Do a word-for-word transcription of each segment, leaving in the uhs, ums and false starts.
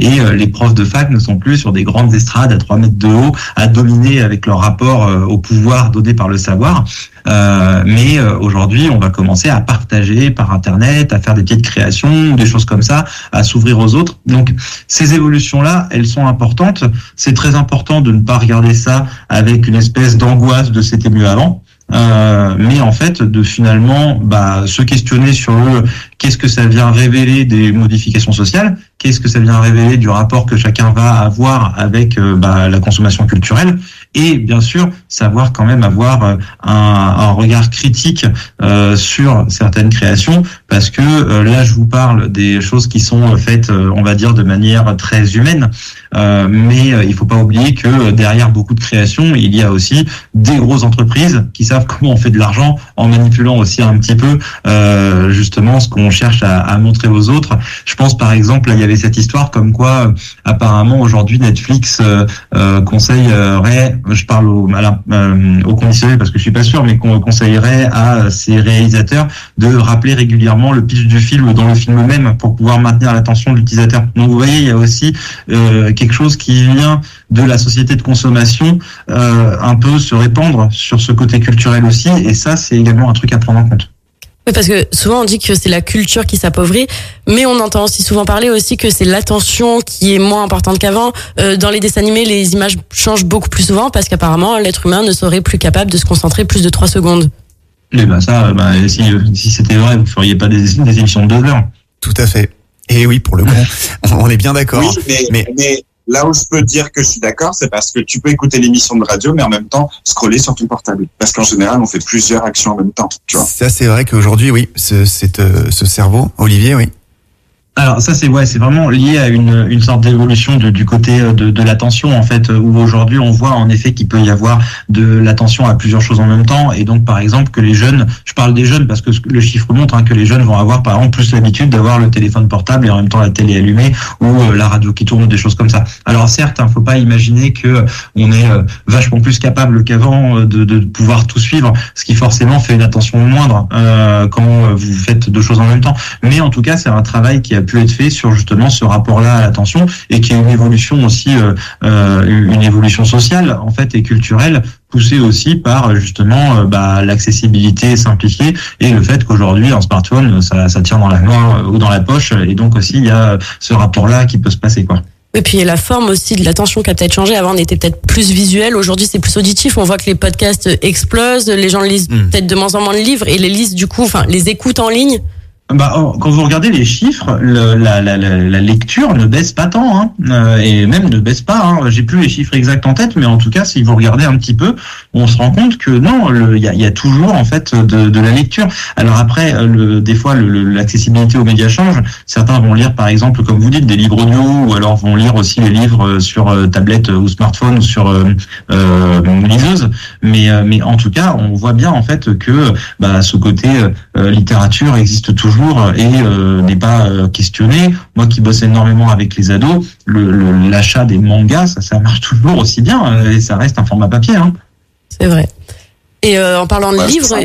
et euh, les profs de fac ne sont plus sur des grandes estrades à trois mètres de haut à dominer avec leur rapport euh, au pouvoir donné par le savoir. Euh, mais euh, aujourd'hui, on va commencer à partager par Internet, à faire des petites créations, des choses comme ça, à s'ouvrir aux autres. Donc, ces évolutions-là, elles sont importantes. C'est très important de ne pas regarder ça avec une espèce d'angoisse de c'était mieux avant. Euh, mais en fait, de finalement bah, se questionner sur le qu'est-ce que ça vient révéler des modifications sociales, qu'est-ce que ça vient révéler du rapport que chacun va avoir avec euh, bah, la consommation culturelle, et bien sûr savoir quand même avoir un, un regard critique euh, sur certaines créations, parce que euh, là je vous parle des choses qui sont faites, euh, on va dire, de manière très humaine, euh, mais euh, il faut pas oublier que derrière beaucoup de créations, il y a aussi des grosses entreprises qui savent comment on fait de l'argent en manipulant aussi un petit peu euh, justement ce qu'on cherche à, à montrer aux autres. Je pense par exemple, là, il y avait cette histoire comme quoi euh, apparemment aujourd'hui Netflix euh, euh, conseillerait, je parle au, à la, euh, au conditionnel parce que je suis pas sûr, mais qu'on conseillerait à ses réalisateurs de rappeler régulièrement le pitch du film dans le film même pour pouvoir maintenir l'attention de l'utilisateur. Donc vous voyez, il y a aussi euh, quelque chose qui vient de la société de consommation euh, un peu se répandre sur ce côté culturel aussi, et ça c'est également un truc à prendre en compte. Oui, parce que souvent on dit que c'est la culture qui s'appauvrit, mais on entend aussi souvent parler aussi que c'est l'attention qui est moins importante qu'avant. Euh, dans les dessins animés, les images changent beaucoup plus souvent parce qu'apparemment l'être humain ne serait plus capable de se concentrer plus de trois secondes. Et ben ça, ben, si, si c'était vrai, vous feriez pas des, des émissions de deux heures. Tout à fait. Et oui, pour le coup, on est bien d'accord. Oui, mais, mais... mais... Là où je peux dire que je suis d'accord, c'est parce que tu peux écouter l'émission de radio, mais en même temps scroller sur ton portable. Parce qu'en général, on fait plusieurs actions en même temps, tu vois. Ça, c'est vrai qu'aujourd'hui, oui, ce, cette, ce cerveau, Olivier, oui. Alors ça c'est ouais c'est vraiment lié à une une sorte d'évolution de, du côté de, de l'attention en fait, où aujourd'hui on voit en effet qu'il peut y avoir de l'attention à plusieurs choses en même temps, et donc par exemple que les jeunes, je parle des jeunes parce que le chiffre montre hein, que les jeunes vont avoir par exemple plus l'habitude d'avoir le téléphone portable et en même temps la télé allumée ou euh, la radio qui tourne, des choses comme ça. Alors certes, hein, faut pas imaginer que on est euh, vachement plus capable qu'avant euh, de, de pouvoir tout suivre, ce qui forcément fait une attention moindre euh, quand vous faites deux choses en même temps. Mais en tout cas c'est un travail qui a pu être fait sur justement ce rapport-là à l'attention, et qui est une évolution aussi, euh, euh, une évolution sociale en fait et culturelle, poussée aussi par justement euh, bah, l'accessibilité simplifiée et le fait qu'aujourd'hui un smartphone ça, ça tient dans la main ou dans la poche, et donc aussi il y a ce rapport-là qui peut se passer quoi. Et puis la forme aussi de l'attention qui a peut-être changé. Avant on était peut-être plus visuel, aujourd'hui c'est plus auditif. On voit que les podcasts explosent, les gens lisent mmh. peut-être de moins en moins de livres et les lisent du coup, enfin les écoutent en ligne. Bah, quand vous regardez les chiffres, le, la, la, la, la lecture ne baisse pas tant, hein, euh, et même ne baisse pas. Hein. J'ai plus les chiffres exacts en tête, mais en tout cas, si vous regardez un petit peu, on se rend compte que non, il y a, y a toujours en fait de, de la lecture. Alors après, le, des fois, le, le, l'accessibilité aux médias change. Certains vont lire, par exemple, comme vous dites, des livres audio, ou alors vont lire aussi les livres sur euh, tablette ou smartphone ou sur euh, euh, liseuse. Mais, euh, mais en tout cas, on voit bien en fait que bah, ce côté euh, littérature existe toujours. Et euh, n'est pas euh, questionné. Moi qui bosse énormément avec les ados, le, le, l'achat des mangas, ça, ça marche toujours aussi bien, euh, et ça reste un format papier. Hein. C'est vrai. Et euh, en parlant de ouais, livres...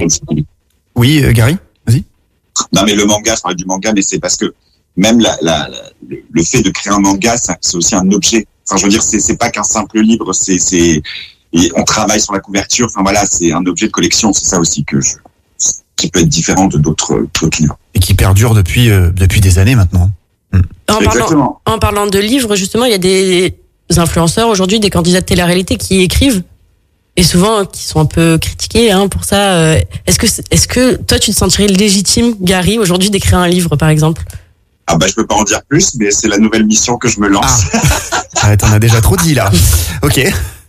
Oui, euh, Gary, vas-y. Non mais le manga, je parlais du manga, mais c'est parce que même la, la, la, le fait de créer un manga, ça, c'est aussi un objet. Enfin, je veux dire, c'est, c'est pas qu'un simple livre, c'est, c'est, et on travaille sur la couverture. Enfin voilà, c'est un objet de collection. C'est ça aussi que je... qui peut être différent de d'autres, d'autres livres. Et qui perdure depuis, euh, depuis des années maintenant. Mmh. En, parlant, en parlant de livres, justement, il y a des influenceurs aujourd'hui, des candidats de télé-réalité qui écrivent, et souvent qui sont un peu critiqués hein, pour ça. Est-ce que, est-ce que toi, tu te sentirais légitime, Gary, aujourd'hui, d'écrire un livre, par exemple ? Ah bah je peux pas en dire plus, mais c'est la nouvelle mission que je me lance. Ah, ah t'en as déjà trop dit là. Ok.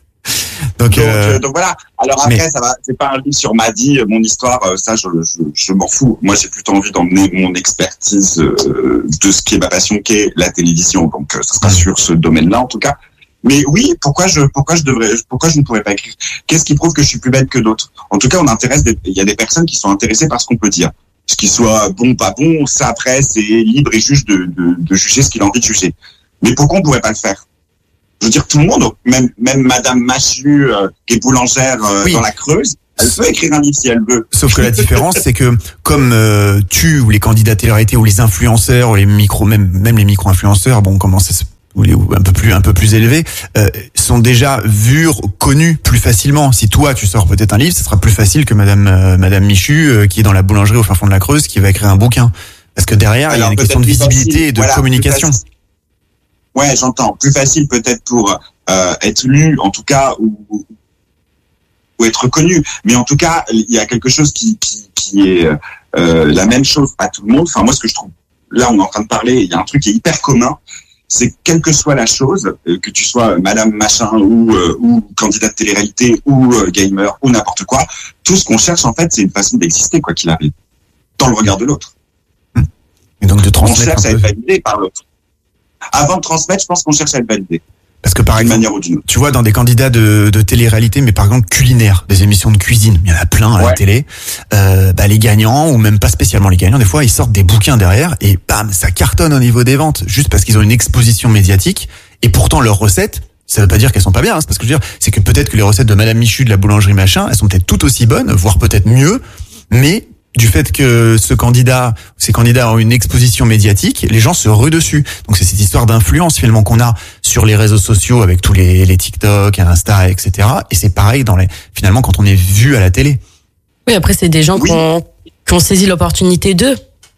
Donc, donc, euh, donc voilà. Alors après, mais... ça va. C'est pas un livre sur ma vie, mon histoire. Ça, je, je, je m'en fous. Moi, j'ai plutôt envie d'emmener mon expertise euh, de ce qui est ma passion, qui est la télévision. Donc, ça sera sur ce domaine-là, en tout cas. Mais oui, pourquoi je, pourquoi je devrais, pourquoi je ne pourrais pas écrire ? Qu'est-ce qui prouve que je suis plus bête que d'autres ? En tout cas, on intéresse. Des, il y a des personnes qui sont intéressées par ce qu'on peut dire. Ce qui soit bon, pas bon, ça après, c'est libre et juge de, de, de juger ce qu'il a envie de juger. Mais pourquoi on ne pourrait pas le faire ? Je veux dire, tout le monde, même même Madame Machu, euh, qui est boulangère euh, oui. dans la Creuse, elle peut écrire un livre si elle veut. Sauf que la différence, c'est que comme euh, tu ou les candidats télé-réalité ou les influenceurs ou les micro, même même les micro-influenceurs, bon, on commence ou les ou un peu plus un peu plus élevés euh, sont déjà vus, connus plus facilement. Si toi tu sors peut-être un livre, ce sera plus facile que Madame euh, Madame Michu euh, qui est dans la boulangerie au fin fond de la Creuse qui va écrire un bouquin. Parce que derrière, alors, il y a une question de visibilité facile, et de voilà, communication. Ouais, j'entends. Plus facile peut-être pour euh, être lu, en tout cas, ou, ou être connu. Mais en tout cas, il y a quelque chose qui qui, qui est euh, la même chose à tout le monde. Enfin, moi, ce que je trouve, là, on est en train de parler, il y a un truc qui est hyper commun. C'est quelle que soit la chose, euh, que tu sois Madame Machin ou euh, ou candidat de télé-réalité ou euh, gamer ou n'importe quoi, tout ce qu'on cherche en fait, c'est une façon d'exister quoi qu'il arrive, dans le regard de l'autre. Et donc de transmettre. On cherche à être validé par l'autre. Avant de transmettre, je pense qu'on cherche à être validé. Parce que par d'une exemple, manière ou d'une autre. Tu vois, dans des candidats de, de télé-réalité, mais par exemple culinaires, des émissions de cuisine, il y en a plein à ouais. la télé. Euh, bah les gagnants, ou même pas spécialement les gagnants, des fois ils sortent des bouquins derrière et bam, ça cartonne au niveau des ventes, juste parce qu'ils ont une exposition médiatique. Et pourtant leurs recettes, ça veut pas dire qu'elles sont pas bien. Hein, c'est parce que je veux dire, c'est que peut-être que les recettes de Madame Michu de la boulangerie machin, elles sont peut-être tout aussi bonnes, voire peut-être mieux, mais du fait que ce candidat, ces candidats ont une exposition médiatique, les gens se ruent dessus. Donc c'est cette histoire d'influence finalement qu'on a sur les réseaux sociaux avec tous les, les TikTok, Insta, et cetera. Et c'est pareil dans les, finalement quand on est vu à la télé. Oui, après c'est des gens oui. qui, ont, qui ont saisi l'opportunité d'eux.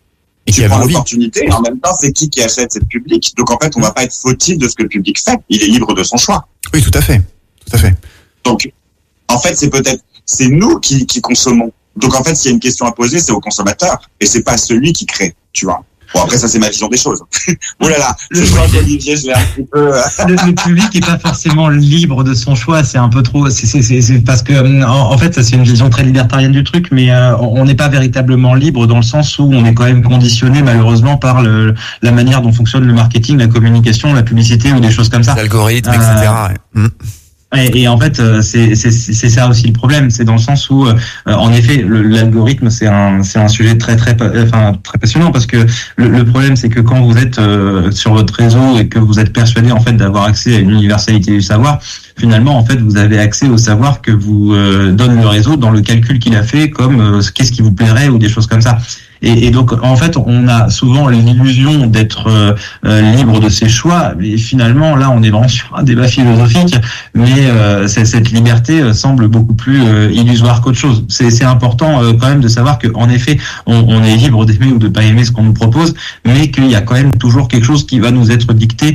Et tu prends l'opportunité, et en même temps c'est qui qui achète, c'est le public. Donc en fait on va pas être fautif de ce que le public fait. Il est libre de son choix. Oui, tout à fait, tout à fait. Donc en fait c'est peut-être, c'est nous qui, qui consommons. Donc en fait, s'il y a une question à poser, c'est au consommateur et c'est pas celui qui crée, tu vois. Bon après ça c'est ma vision des choses. Oh là là, je crois qu'Olivier je l'ai un petit peu. le, le public est pas forcément libre de son choix, c'est un peu trop. C'est c'est c'est, c'est parce que en, en fait ça c'est une vision très libertarienne du truc, mais euh, on n'est pas véritablement libre dans le sens où on est quand même conditionné malheureusement par le la manière dont fonctionne le marketing, la communication, la publicité ou des choses comme ça. L'algorithme, euh, et cetera. Ouais. Et, et en fait, c'est, c'est, c'est ça aussi le problème, c'est dans le sens où, euh, en effet, le, l'algorithme c'est un, c'est un sujet très très, enfin très passionnant parce que le, le problème c'est que quand vous êtes euh, sur votre réseau et que vous êtes persuadé en fait d'avoir accès à une universalité du savoir, finalement en fait vous avez accès au savoir que vous euh, donne le réseau dans le calcul qu'il a fait, comme euh, qu'est-ce qui vous plairait ou des choses comme ça. Et, et donc, en fait, on a souvent l'illusion d'être euh, euh, libre de ses choix. Et finalement, là, on est vraiment sur un débat philosophique. Mais euh, cette liberté euh, semble beaucoup plus euh, illusoire qu'autre chose. C'est, c'est important euh, quand même de savoir que, en effet, on, on est libre d'aimer ou de pas aimer ce qu'on nous propose, mais qu'il y a quand même toujours quelque chose qui va nous être dicté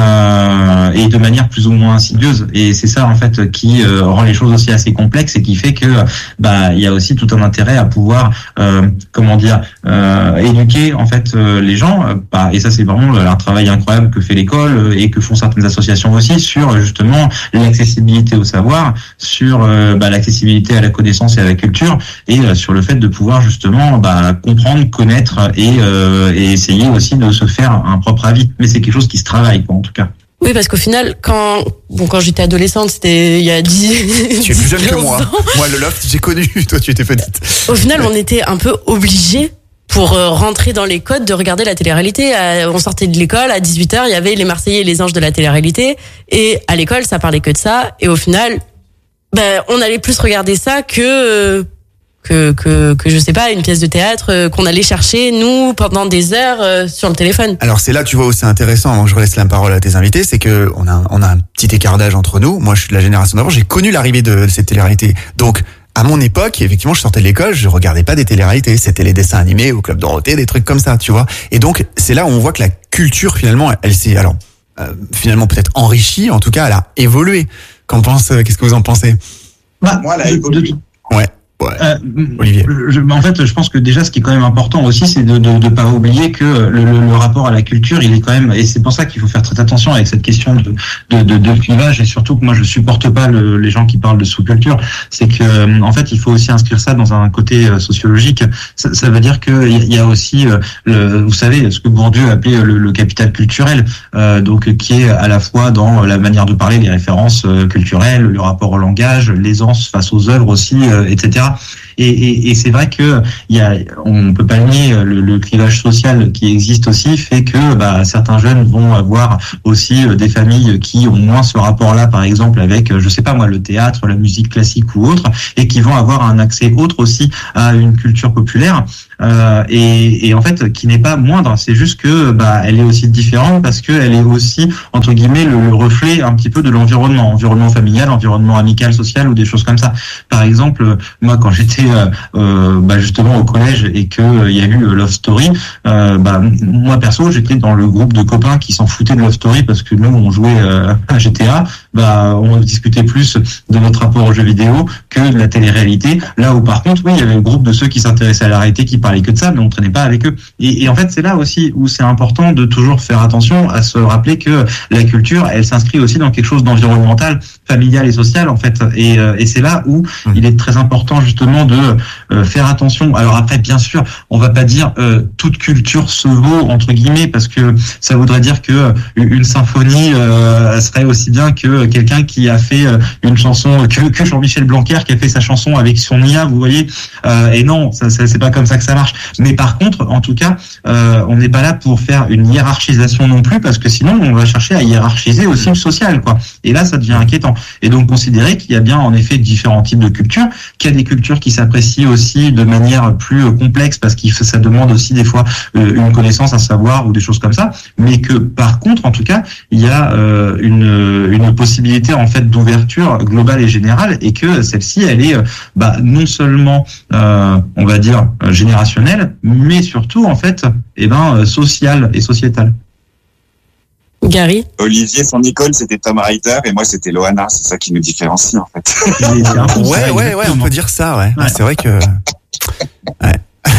euh, et de manière plus ou moins insidieuse. Et c'est ça, en fait, qui euh, rend les choses aussi assez complexes et qui fait que, bah, il y a aussi tout un intérêt à pouvoir, euh, comment dire. Euh, éduquer en fait euh, les gens euh, bah, et ça c'est vraiment un travail incroyable que fait l'école euh, et que font certaines associations aussi sur justement l'accessibilité au savoir, sur euh, bah, l'accessibilité à la connaissance et à la culture et euh, sur le fait de pouvoir justement bah, comprendre, connaître et, euh, et essayer aussi de se faire un propre avis, mais c'est quelque chose qui se travaille quoi, en tout cas. Oui, parce qu'au final, quand bon, quand j'étais adolescente, c'était il y a dix Tu es plus jeune que moi. Ans. Moi, le loft, j'ai connu. Toi, tu étais petite. Au final, on était un peu obligés pour rentrer dans les codes de regarder la télé-réalité. On sortait de l'école, à dix-huit heures, il y avait les Marseillais et les Anges de la télé-réalité. Et à l'école, ça parlait que de ça. Et au final, ben, on allait plus regarder ça que, que, que, que je sais pas, une pièce de théâtre qu'on allait chercher, nous, pendant des heures sur le téléphone. Alors, c'est là, tu vois, où c'est intéressant, avant que je laisse la parole à tes invités, c'est que on a, on a un petit écart d'âge entre nous. Moi, je suis de la génération d'avant. J'ai connu l'arrivée de cette télé-réalité. Donc, à mon époque, effectivement, je sortais de l'école, je regardais pas des téléréalités, c'était les dessins animés au Club Dorothée, des trucs comme ça, tu vois. Et donc, c'est là où on voit que la culture, finalement, elle s'est, alors, euh, finalement peut-être enrichie, en tout cas, elle a évolué. Qu'en pense, euh, qu'est-ce que vous en pensez? Bah, moi, elle a évolué. Ouais. Ouais. Euh, Olivier. Je, en fait, je pense que déjà, ce qui est quand même important aussi, c'est de de, de pas oublier que le, le, le rapport à la culture, il est quand même, et c'est pour ça qu'il faut faire très attention avec cette question de de, de, de clivage, et surtout que moi, je supporte pas le, les gens qui parlent de sous-culture. C'est que, en fait, il faut aussi inscrire ça dans un côté sociologique. Ça, ça veut dire que il y a aussi, le, vous savez, ce que Bourdieu appelait le, le capital culturel, euh, donc qui est à la fois dans la manière de parler, les références culturelles, le rapport au langage, l'aisance face aux œuvres aussi, euh, et cetera. Et, et, et c'est vrai que il y a, on peut pas nier le, le clivage social qui existe aussi, fait que bah, certains jeunes vont avoir aussi des familles qui ont moins ce rapport-là, par exemple avec, je sais pas moi, le théâtre, la musique classique ou autre, et qui vont avoir un accès autre aussi à une culture populaire. euh, et, et en fait qui n'est pas moindre. C'est juste que bah elle est aussi différente parce que elle est aussi entre guillemets le, le reflet un petit peu de l'environnement, environnement familial, environnement amical, social ou des choses comme ça. Par exemple, moi quand j'étais euh, euh, bah justement au collège et que il euh, y a eu Love Story, euh, bah moi perso j'étais dans le groupe de copains qui s'en foutaient de Love Story parce que nous on jouait euh, à G T A, bah on discutait plus de notre rapport aux jeux vidéo que de la télé-réalité. Là où par contre oui il y avait le groupe de ceux qui s'intéressaient à la réalité qui parlaient que de ça, mais on traînait pas avec eux. Et, et en fait c'est là aussi où c'est important de toujours faire attention à se rappeler que la culture elle s'inscrit aussi dans quelque chose d'environnemental, familial et social en fait. Et, euh, et c'est là où mmh. il est très important justement de euh, faire attention. Alors après bien sûr on va pas dire euh, toute culture se vaut entre guillemets parce que ça voudrait dire que euh, une symphonie euh, serait aussi bien que quelqu'un qui a fait euh, une chanson que, que Jean-Michel Blanquer qui a fait sa chanson avec son I A, vous voyez. Euh, et non, ça, ça c'est pas comme ça que ça marche. Mais par contre, en tout cas, euh, on n'est pas là pour faire une hiérarchisation non plus parce que sinon on va chercher à hiérarchiser aussi le social, quoi. Et là, ça devient inquiétant. Et donc considérer qu'il y a bien en effet différents types de cultures, qu'il y a des cultures qui s'apprécient aussi de manière plus complexe parce que ça demande aussi des fois euh, une connaissance, un savoir ou des choses comme ça, mais que par contre, en tout cas, il y a euh, une, une possibilité en fait d'ouverture globale et générale et que celle-ci, elle est bah, non seulement, euh, on va dire, générationnelle, mais surtout en fait, eh ben, sociale et sociétale. Gary. Olivier, son icône, c'était Tom Ryder et moi, c'était Loana. C'est ça qui nous différencie, en fait. ouais, ouais, ouais, on peut dire ça, ouais. ouais. C'est vrai que... Ouais.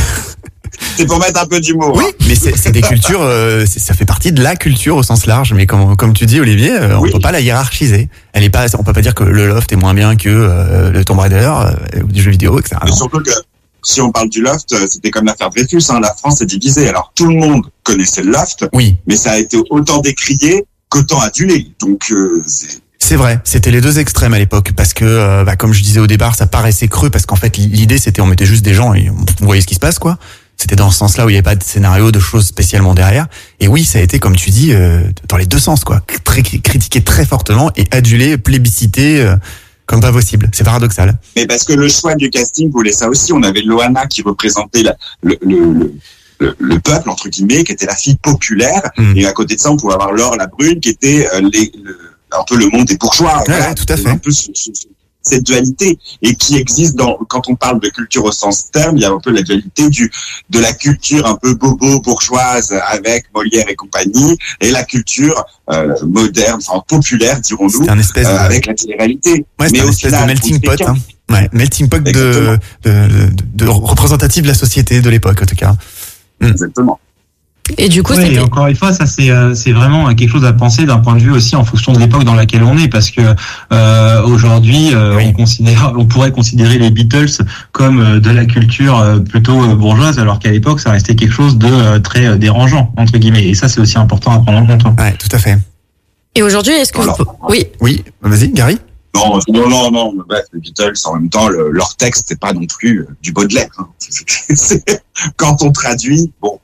C'est pour mettre un peu d'humour. Oui, hein. mais c'est, c'est des cultures, euh, c'est, ça fait partie de la culture au sens large. Mais comme, comme tu dis, Olivier, euh, on oui. peut pas la hiérarchiser. Elle est pas, on peut pas dire que le Loft est moins bien que euh, le Tomb Raider euh, ou du jeu vidéo, et cetera. Mais surtout que si on parle du Loft, c'était comme l'affaire Dreyfus. Hein, la France est divisée. Alors tout le monde connaissait le Loft, oui, mais ça a été autant décrié qu'autant adulé. Donc euh, c'est... C'est vrai, c'était les deux extrêmes à l'époque parce que, euh, bah, comme je disais au départ, ça paraissait creux parce qu'en fait l'idée c'était on mettait juste des gens et on voyait ce qui se passe, quoi. C'était dans ce sens-là où il n'y avait pas de scénario, de choses spécialement derrière. Et oui, ça a été, comme tu dis, euh, dans les deux sens, quoi. Très, critiqué très fortement et adulé, plébiscité, euh, comme pas possible. C'est paradoxal. Mais parce que le choix du casting voulait ça aussi. On avait Loana qui représentait la, le, le, le, le, le peuple, entre guillemets, qui était la fille populaire. Mmh. Et à côté de ça, on pouvait avoir Laure la Brune, qui était euh, les, le, un peu le monde des bourgeois. Ouais, voilà. Tout à fait. Un peu ce, ce, ce, cette dualité et qui existe dans quand on parle de culture au sens terme, il y a un peu la dualité du de la culture un peu bobo bourgeoise avec Molière et compagnie et la culture euh, moderne, enfin populaire dirons-nous, un espèce euh, de... avec la télé-réalité. Ouais, c'est un espèce final, de melting pot, hein. Ouais, melting pot de, de, de, de représentatif de la société de l'époque en tout cas. Mm. Exactement. Et du coup, oui, et encore une fois, ça c'est euh, c'est vraiment quelque chose à penser d'un point de vue aussi en fonction de l'époque dans laquelle on est, parce que euh, aujourd'hui, euh, oui. on considère, on pourrait considérer les Beatles comme euh, de la culture euh, plutôt euh, bourgeoise, alors qu'à l'époque, ça restait quelque chose de euh, très euh, dérangeant entre guillemets. Et ça, c'est aussi important à prendre en compte. Hein. Ouais, tout à fait. Et aujourd'hui, est-ce que alors, vous... oui, oui, vas-y, Gary. Non, non, non, non. Bref, les Beatles, en même temps, le, leur texte, c'est pas non plus euh, du Baudelaire. Hein. C'est, quand on traduit, bon.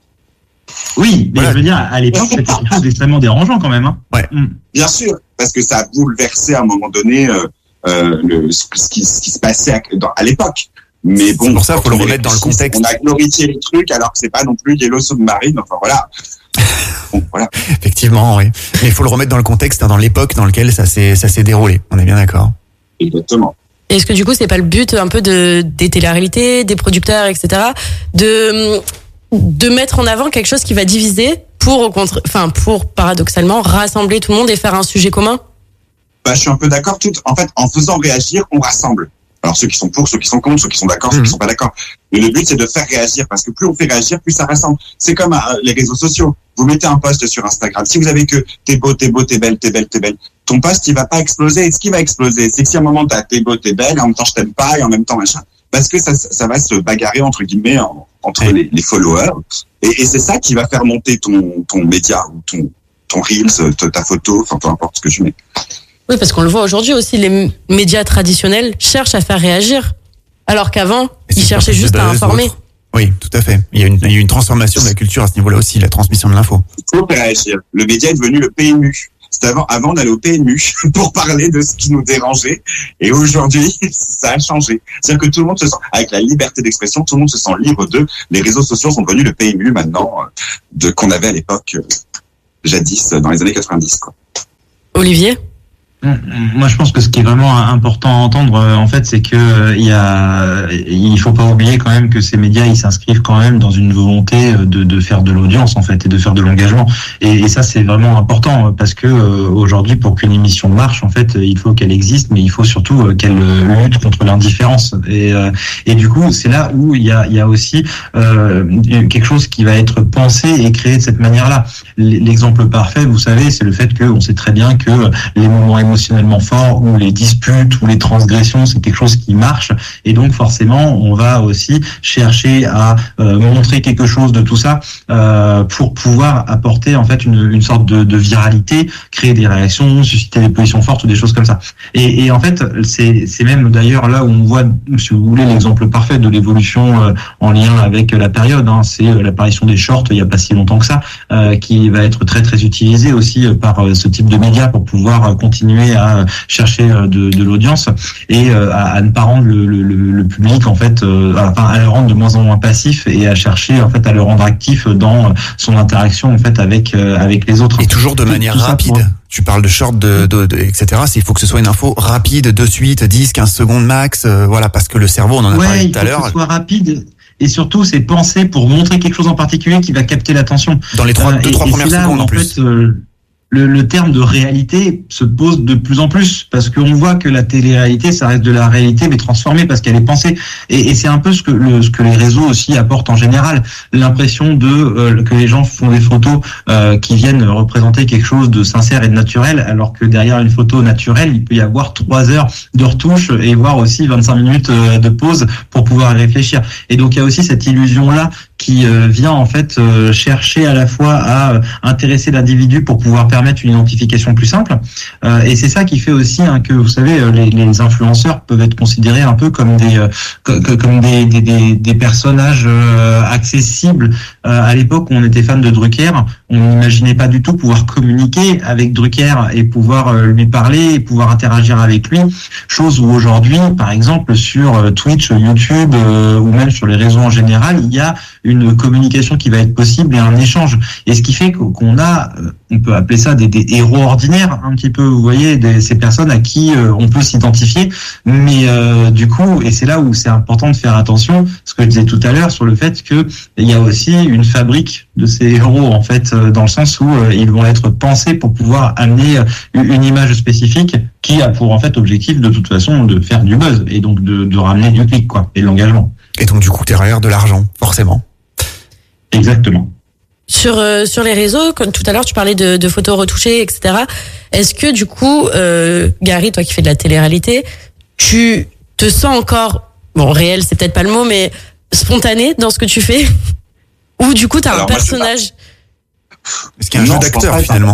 Oui, mais voilà. Je veux dire, à l'époque, c'était quelque chose d'extrêmement dérangeant quand même. Hein. Ouais. Mm. Bien sûr, parce que ça a bouleversé à un moment donné euh, euh, le, ce, qui, ce qui se passait à, dans, à l'époque. Mais bon, c'est pour ça qu'il faut le remettre dans le contexte. On a glorifié les trucs alors que c'est pas non plus Yellow Submarine. Enfin voilà. Bon, voilà. Effectivement, oui. Mais il faut le remettre dans le contexte, hein, dans l'époque dans laquelle ça s'est ça s'est déroulé. On est bien d'accord. Exactement. Est-ce que du coup, c'est pas le but un peu de des télé-réalités, des producteurs, et cetera, de de mettre en avant quelque chose qui va diviser pour au contre, enfin pour paradoxalement rassembler tout le monde et faire un sujet commun? Bah, je suis un peu d'accord. Tout, en fait, en faisant réagir, on rassemble. Alors ceux qui sont pour, ceux qui sont contre, ceux qui sont d'accord, mmh. ceux qui sont pas d'accord. Mais le but c'est de faire réagir parce que plus on fait réagir, plus ça rassemble. C'est comme euh, les réseaux sociaux. Vous mettez un post sur Instagram. Si vous avez que t'es beau, t'es beau, t'es belle, t'es belle, t'es belle, ton post il va pas exploser. Et ce qui va exploser, c'est que si à un moment t'as t'es beau, t'es belle, et en même temps je t'aime pas, et en même temps machin, parce que ça, ça va se bagarrer entre guillemets en, entre mmh. les, les followers. Et, et c'est ça qui va faire monter ton ton média ou ton ton reels, ta photo, enfin peu importe ce que tu mets. Oui, parce qu'on le voit aujourd'hui aussi, les médias traditionnels cherchent à faire réagir, alors qu'avant, ils cherchaient juste à informer. Autres. Oui, tout à fait. Il y a une, il y a une transformation de la culture à ce niveau-là aussi, la transmission de l'info. Il faut faire réagir. Le média est devenu le P M U. C'était avant, avant d'aller au P M U pour parler de ce qui nous dérangeait. Et aujourd'hui, ça a changé. C'est-à-dire que tout le monde se sent, avec la liberté d'expression, tout le monde se sent libre d'eux. Les réseaux sociaux sont devenus le P M U maintenant, de, qu'on avait à l'époque, jadis, dans les années quatre-vingt-dix, quoi. Olivier? Moi, je pense que ce qui est vraiment important à entendre, en fait, c'est que il y a, il faut pas oublier quand même que ces médias, ils s'inscrivent quand même dans une volonté de, de faire de l'audience, en fait, et de faire de l'engagement. Et, et ça, c'est vraiment important parce que aujourd'hui, pour qu'une émission marche, en fait, il faut qu'elle existe, mais il faut surtout qu'elle lutte contre l'indifférence. Et, et du coup, c'est là où il y a, il y a aussi euh, quelque chose qui va être pensé et créé de cette manière-là. L'exemple parfait, vous savez, c'est le fait que on sait très bien que les moments émotionnellement forts ou les disputes ou les transgressions, c'est quelque chose qui marche, et donc forcément on va aussi chercher à euh, montrer quelque chose de tout ça euh, pour pouvoir apporter en fait une, une sorte de, de viralité, créer des réactions, susciter des positions fortes ou des choses comme ça. Et, et en fait c'est, c'est même d'ailleurs là où on voit, si vous voulez, l'exemple parfait de l'évolution euh, en lien avec la période, hein, c'est euh, l'apparition des shorts il y a pas si longtemps que ça, euh, qui va être très très utilisé aussi euh, par euh, ce type de médias pour pouvoir euh, continuer à chercher de, de l'audience et à, à ne pas rendre le, le, le public en fait, euh, enfin à le rendre de moins en moins passif et à chercher en fait à le rendre actif dans son interaction en fait avec euh, avec les autres. Et toujours de manière tout rapide. Pour... Tu parles de short, de, de, de et cetera. Il faut que ce soit une info rapide, de suite, dix, quinze secondes max, euh, voilà, parce que le cerveau, on en a ouais, parlé tout à l'heure. Il faut que ce soit rapide. Et surtout, c'est pensé pour montrer quelque chose en particulier qui va capter l'attention. Dans les trois, euh, deux, trois et, premières et là, secondes en, en plus. Fait, euh, Le, le terme de réalité se pose de plus en plus parce qu'on voit que la télé-réalité, ça reste de la réalité mais transformée parce qu'elle est pensée. Et, et c'est un peu ce que le, ce que les réseaux aussi apportent en général, l'impression de euh, que les gens font des photos euh, qui viennent représenter quelque chose de sincère et de naturel, alors que derrière une photo naturelle, il peut y avoir trois heures de retouche et voire aussi vingt-cinq minutes de pause pour pouvoir y réfléchir. Et donc il y a aussi cette illusion-là qui euh, vient en fait euh, chercher à la fois à euh, intéresser l'individu pour pouvoir permettre une identification plus simple. Euh, et c'est ça qui fait aussi hein, que, vous savez, les, les influenceurs peuvent être considérés un peu comme des euh, comme des, des, des, des personnages euh, accessibles. Euh, à l'époque où on était fan de Drucker, on n'imaginait pas du tout pouvoir communiquer avec Drucker et pouvoir euh, lui parler et pouvoir interagir avec lui. Chose où aujourd'hui, par exemple, sur Twitch, YouTube euh, ou même sur les réseaux en général, il y a une communication qui va être possible et un échange. Et ce qui fait qu'on a, on peut appeler ça des, des héros ordinaires, un petit peu, vous voyez, des, ces personnes à qui euh, on peut s'identifier. Mais euh, du coup, et c'est là où c'est important de faire attention, ce que je disais tout à l'heure, sur le fait que il y a aussi une fabrique de ces héros, en fait, dans le sens où euh, ils vont être pensés pour pouvoir amener une image spécifique qui a pour, en fait, objectif, de toute façon, de faire du buzz et donc de, de ramener du clic, quoi, et de l'engagement. Et donc, du coup, derrière, de l'argent, forcément. Exactement. Sur euh, sur les réseaux, comme tout à l'heure, tu parlais de, de photos retouchées, et cetera. Est-ce que du coup, euh, Gary, toi qui fais de la télé-réalité, tu te sens encore, bon, réel, c'est peut-être pas le mot, mais spontané dans ce que tu fais, ou du coup, t'as Alors, un personnage. Pas... Est-ce qu'il y a un non, jeu d'acteur finalement?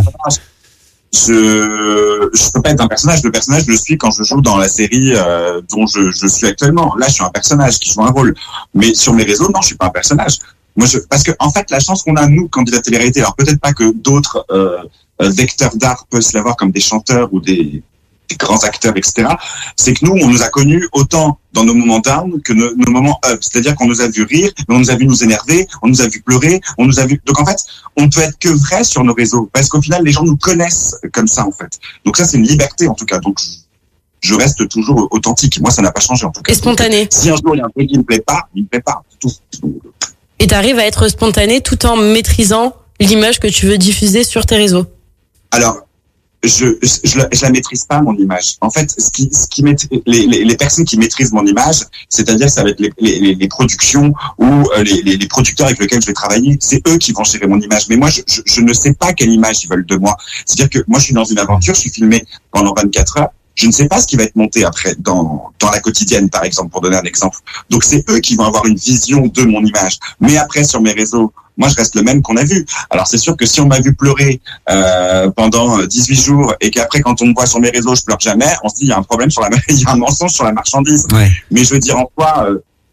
Je je peux pas être un personnage. Le personnage, je le suis quand je joue dans la série euh, dont je, je suis actuellement. Là, je suis un personnage qui joue un rôle. Mais sur mes réseaux, non, je suis pas un personnage. Moi, je, parce que en fait, la chance qu'on a nous, candidats télé-réalité, alors peut-être pas que d'autres euh, vecteurs d'art peuvent se l'avoir comme des chanteurs ou des, des grands acteurs, et cetera. C'est que nous, on nous a connus autant dans nos moments down que nos, nos moments up. C'est-à-dire qu'on nous a vu rire, mais on nous a vu nous énerver, on nous a vu pleurer, on nous a vu. Donc en fait, on peut être que vrai sur nos réseaux, parce qu'au final, les gens nous connaissent comme ça, en fait. Donc ça, c'est une liberté, en tout cas. Donc je reste toujours authentique. Moi, ça n'a pas changé, en tout cas. Et spontané. Donc, si un jour il y a un truc qui me plaît pas, il me plaît pas. Tout. Et t'arrives à être spontané tout en maîtrisant l'image que tu veux diffuser sur tes réseaux. Alors, je je, je, la, je la maîtrise pas, mon image. En fait, ce qui ce qui les, les les personnes qui maîtrisent mon image, c'est-à-dire ça va être les les, les productions ou les, les les producteurs avec lesquels je vais travailler, c'est eux qui vont gérer mon image. Mais moi, je, je je ne sais pas quelle image ils veulent de moi. C'est-à-dire que moi, je suis dans une aventure, je suis filmé pendant vingt-quatre heures. Je ne sais pas ce qui va être monté après dans dans la quotidienne, par exemple, pour donner un exemple. Donc c'est eux qui vont avoir une vision de mon image. Mais après, sur mes réseaux, moi je reste le même qu'on a vu. Alors c'est sûr que si on m'a vu pleurer euh, pendant dix-huit jours et qu'après quand on me voit sur mes réseaux je pleure jamais, on se dit il y a un problème sur la, il y a un mensonge sur la marchandise. Ouais. Mais je veux dire en quoi, euh,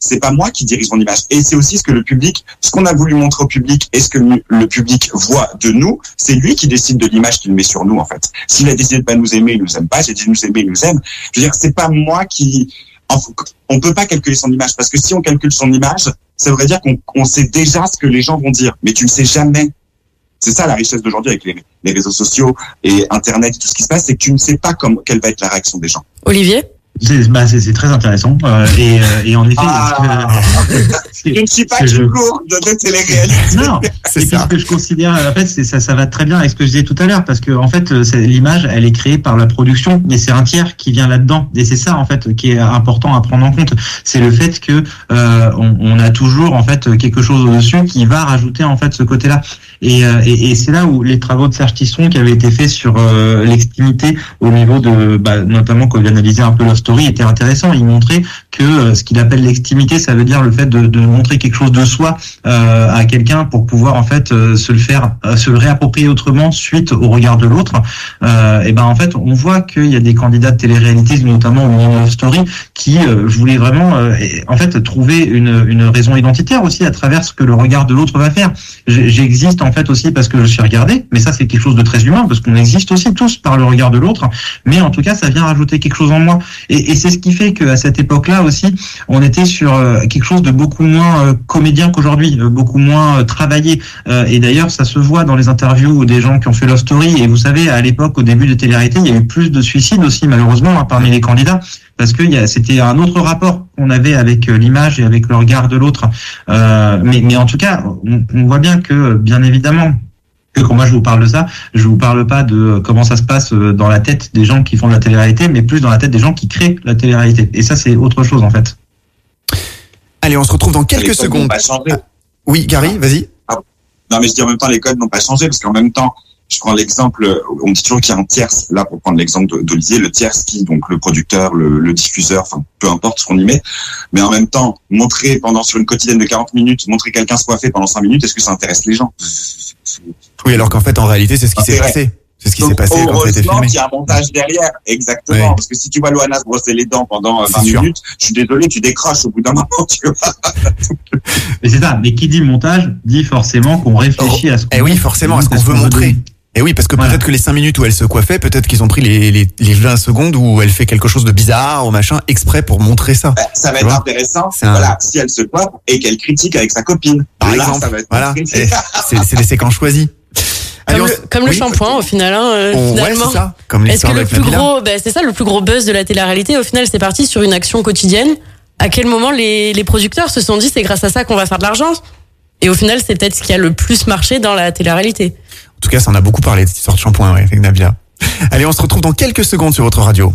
c'est pas moi qui dirige mon image. Et c'est aussi ce que le public, ce qu'on a voulu montrer au public et ce que le public voit de nous, c'est lui qui décide de l'image qu'il met sur nous, en fait. S'il a décidé de pas nous aimer, il nous aime pas. J'ai dit de nous aimer, il nous aime. Je veux dire, c'est pas moi qui, on peut pas calculer son image, parce que si on calcule son image, ça voudrait dire qu'on on sait déjà ce que les gens vont dire, mais tu ne sais jamais. C'est ça la richesse d'aujourd'hui avec les, les réseaux sociaux et Internet et tout ce qui se passe, c'est que tu ne sais pas comme, quelle va être la réaction des gens. Olivier ? C'est, bah, c'est, c'est très intéressant euh, et, euh, et en effet ah, euh, je ne suis pas toujours je... de, de télé-réalité. Non, c'est ça. Ce que je considère en fait c'est ça ça va très bien avec ce que je disais tout à l'heure, parce que en fait c'est, l'image elle est créée par la production, mais c'est un tiers qui vient là-dedans, et c'est ça en fait qui est important à prendre en compte, c'est le fait que euh, on, on a toujours en fait quelque chose au-dessus qui va rajouter en fait ce côté-là. Et, euh, et, et c'est là où les travaux de Serge Tisson qui avaient été faits sur euh, l'extimité au niveau de, bah, notamment quand il analysait un peu Love Story, était intéressant. Il montrait que euh, ce qu'il appelle l'extimité, ça veut dire le fait de, de montrer quelque chose de soi euh, à quelqu'un pour pouvoir en fait euh, se le faire, euh, se le réapproprier autrement suite au regard de l'autre. Euh, et ben en fait, on voit qu'il y a des candidats de télé-réalité, notamment au Love Story, qui euh, voulaient vraiment euh, en fait trouver une, une raison identitaire aussi à travers ce que le regard de l'autre va faire. J'existe en En fait aussi parce que je suis regardé, mais ça c'est quelque chose de très humain parce qu'on existe aussi tous par le regard de l'autre, mais en tout cas ça vient rajouter quelque chose en moi, et, et c'est ce qui fait qu'à cette époque-là aussi on était sur quelque chose de beaucoup moins comédien qu'aujourd'hui, beaucoup moins travaillé, et d'ailleurs ça se voit dans les interviews des gens qui ont fait Love Story. Et vous savez, à l'époque, au début de télé-réalité, il y a eu plus de suicides aussi malheureusement hein, parmi les candidats, parce que c'était un autre rapport qu'on avait avec l'image et avec le regard de l'autre. Euh, mais, mais en tout cas, on, on voit bien que, bien évidemment, que quand moi je vous parle de ça, je vous parle pas de comment ça se passe dans la tête des gens qui font de la télé-réalité, mais plus dans la tête des gens qui créent la télé-réalité. Et ça, c'est autre chose en fait. Allez, on se retrouve dans quelques secondes. Pas changé. Ah, oui, Gary, vas-y. Ah, non, mais je dis en même temps, les codes n'ont pas changé, parce qu'en même temps, je prends l'exemple, on dit toujours qu'il y a un tierce, là, pour prendre l'exemple d'Olivier, le tierce qui, donc le producteur, le, le diffuseur, enfin, peu importe ce qu'on y met, mais en même temps, montrer pendant, sur une quotidienne de quarante minutes, montrer quelqu'un se coiffer pendant cinq minutes, est-ce que ça intéresse les gens? Oui, alors qu'en fait, en réalité, c'est ce qui s'est passé. C'est ce qui s'est passé quand c'était filmé. Heureusement qu'il y a un montage derrière, exactement. Ouais. Parce que si tu vois Loana se brosser les dents pendant vingt minutes, je suis désolé, tu décroches au bout d'un moment, tu vois. Mais c'est ça. Mais qui dit montage, dit forcément qu'on réfléchit oh, à ce qu'on Eh oui, forcément, à ce qu'on veut montrer. Et oui, parce que voilà. Peut-être que les cinq minutes où elle se coiffait, peut-être qu'ils ont pris les, les, les vingt secondes où elle fait quelque chose de bizarre ou machin, exprès pour montrer ça. Bah, ça va être vois intéressant, un... voilà, si elle se coiffe et qu'elle critique avec sa copine. Par là, exemple, ça va être voilà. C'est, c'est des séquences choisies. Comme, Allez, le, comme oui, le shampoing au final, hein, euh, on, finalement. Ouais, c'est ça. Comme Est-ce que le plus gros, ben, c'est ça, le plus gros buzz de la télé-réalité, au final, c'est parti sur une action quotidienne. À quel moment les, les producteurs se sont dit, c'est grâce à ça qu'on va faire de l'argent? Et au final, c'est peut-être ce qui a le plus marché dans la télé-réalité. En tout cas, ça en a beaucoup parlé, cette histoire de shampoing, ouais, avec Nabila. Allez, on se retrouve dans quelques secondes sur votre radio.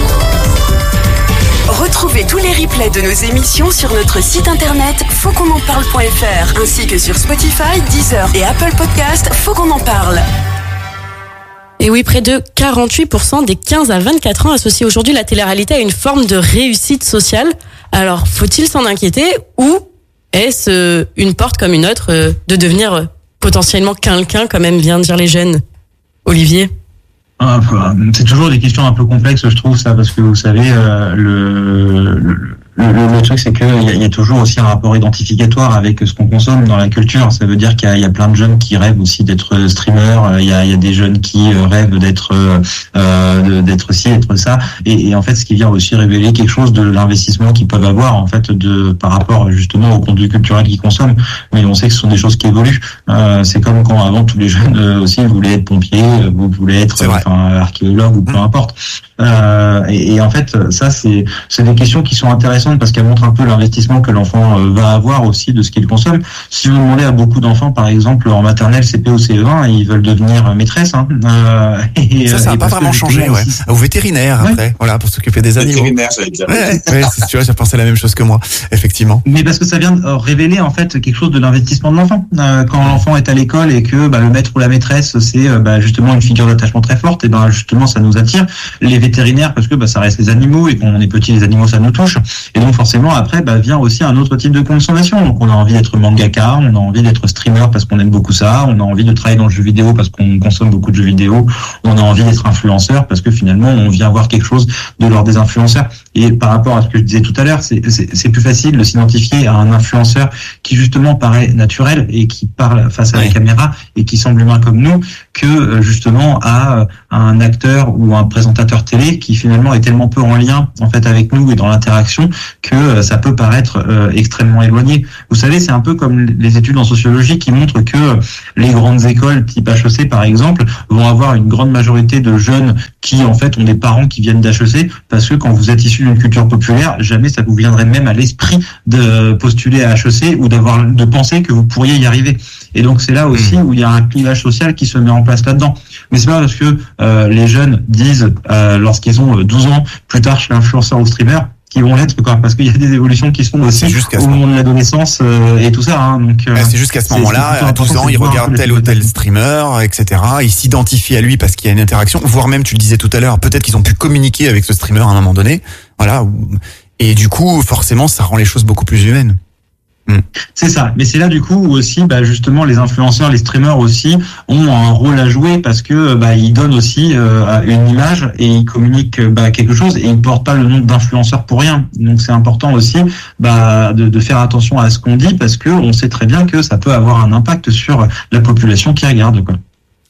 Retrouvez tous les replays de nos émissions sur notre site internet faut qu'on en parle point f r ainsi que sur Spotify, Deezer et Apple Podcast. Faut qu'on en parle. Et oui, près de quarante-huit pour cent des quinze à vingt-quatre ans associent aujourd'hui la télé-réalité à une forme de réussite sociale. Alors, faut-il s'en inquiéter ou est-ce une porte comme une autre de devenir potentiellement quelqu'un, comme même vient de dire les jeunes? Olivier? C'est toujours des questions un peu complexes, je trouve, ça, parce que vous savez, euh, le, le, le, le truc, c'est qu'il y a, y a toujours aussi un rapport identificatoire avec ce qu'on consomme dans la culture. Ça veut dire qu'il y a, y a plein de jeunes qui rêvent aussi d'être streamers, il y a, y a des jeunes qui rêvent d'être euh, d'être ci, d'être ça, et, et en fait, ce qui vient aussi révéler quelque chose de l'investissement qu'ils peuvent avoir, en fait, de par rapport justement au contenu culturel qu'ils consomment. Mais on sait que ce sont des choses qui évoluent. Euh, c'est comme quand avant tous les jeunes euh, aussi voulaient être pompiers, vous voulaient être enfin, archéologue ou peu importe. Euh, et, et en fait, ça, c'est c'est des questions qui sont intéressantes parce qu'elles montrent un peu l'investissement que l'enfant euh, va avoir aussi de ce qu'il consomme. Si vous demandez à beaucoup d'enfants, par exemple, en maternelle, C P ou C E un, ils veulent devenir maîtresse. Hein, euh, et, ça, ça n'a pas vraiment changé, ouais. Au vétérinaire, ouais. Après, voilà, pour s'occuper des animaux. Vétérinaire, j'allais dire. Ouais, ouais, tu vois, j'ai pensé la même chose que moi, effectivement. Mais parce que ça vient révéler, en fait, quelque chose de l'investissement de l'enfant. Euh, quand l'enfant est à l'école et que bah, le maître ou la maîtresse, c'est euh, bah, justement une figure d'attachement très forte, et ben justement, ça nous attire. Les vétérinaires, parce que bah, ça reste les animaux, et quand on est petit, les animaux, ça nous touche. Et donc, forcément, après, bah, vient aussi un autre type de consommation. Donc, on a envie d'être mangaka, on a envie d'être streamer parce qu'on aime beaucoup ça, on a envie de travailler dans le jeu vidéo parce qu'on consomme beaucoup de jeux vidéo, on a envie d'être influenceur parce que finalement, on vient voir quelque chose de l'ordre des influenceurs. Et par rapport à ce que je disais tout à l'heure, c'est, c'est, c'est plus facile de s'identifier à un influenceur qui justement paraît naturel et qui parle face à oui. la caméra et qui semble humain comme nous, que justement à, à un acteur ou un présentateur télé qui finalement est tellement peu en lien en fait avec nous et dans l'interaction que ça peut paraître euh, extrêmement éloigné. Vous savez, c'est un peu comme les études en sociologie qui montrent que les grandes écoles type H E C par exemple vont avoir une grande majorité de jeunes qui en fait ont des parents qui viennent d'H E C, parce que quand vous êtes issu d'une culture populaire, jamais ça vous viendrait même à l'esprit de postuler à H E C ou d'avoir de penser que vous pourriez y arriver. Et donc c'est là aussi où il y a un clivage social qui se met en place là-dedans. Mais c'est pas parce que euh, les jeunes disent euh, lorsqu'ils ont douze ans, plus tard je suis influenceur ou streamer, qui vont l'être, quoi, parce qu'il y a des évolutions qui se font aussi au moment de l'adolescence euh, et tout ça. Hein, donc, euh, ouais, c'est juste qu'à ce moment-là, à douze ans, il regarde tel ou tel streamer, et cetera. Il s'identifie à lui parce qu'il y a une interaction, voire même, tu le disais tout à l'heure, peut-être qu'ils ont pu communiquer avec ce streamer à un moment donné. Voilà. Et du coup, forcément, ça rend les choses beaucoup plus humaines. Mmh. C'est ça, mais c'est là du coup où aussi bah justement les influenceurs, les streamers aussi ont un rôle à jouer, parce que bah ils donnent aussi euh, une image et ils communiquent bah quelque chose, et ils portent pas le nom d'influenceur pour rien. Donc c'est important aussi bah de, de faire attention à ce qu'on dit, parce que on sait très bien que ça peut avoir un impact sur la population qui regarde, quoi.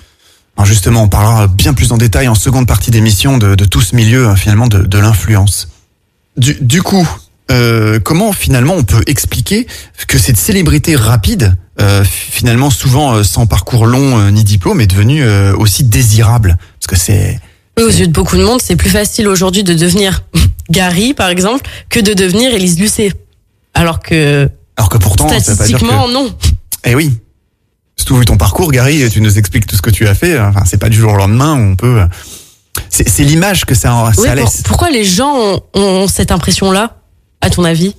Alors justement, on parlera bien plus en détail en seconde partie d'émission de, de tout ce milieu finalement de, de l'influence. Du, du coup. Euh, comment finalement on peut expliquer que cette célébrité rapide, euh, finalement souvent euh, sans parcours long euh, ni diplôme, est devenue euh, aussi désirable? Parce que c'est... Oui, aux yeux de beaucoup de monde, c'est plus facile aujourd'hui de devenir Gary, par exemple, que de devenir Élise Lucet. Alors que... Alors que pourtant, statistiquement, ça veut pas dire que... non. Eh oui. Surtout vu ton parcours, Gary, tu nous expliques tout ce que tu as fait. Enfin, c'est pas du jour au lendemain où on peut... C'est, c'est l'image que ça, ça oui, laisse. Pourquoi les gens ont, ont cette impression-là, à ton avis?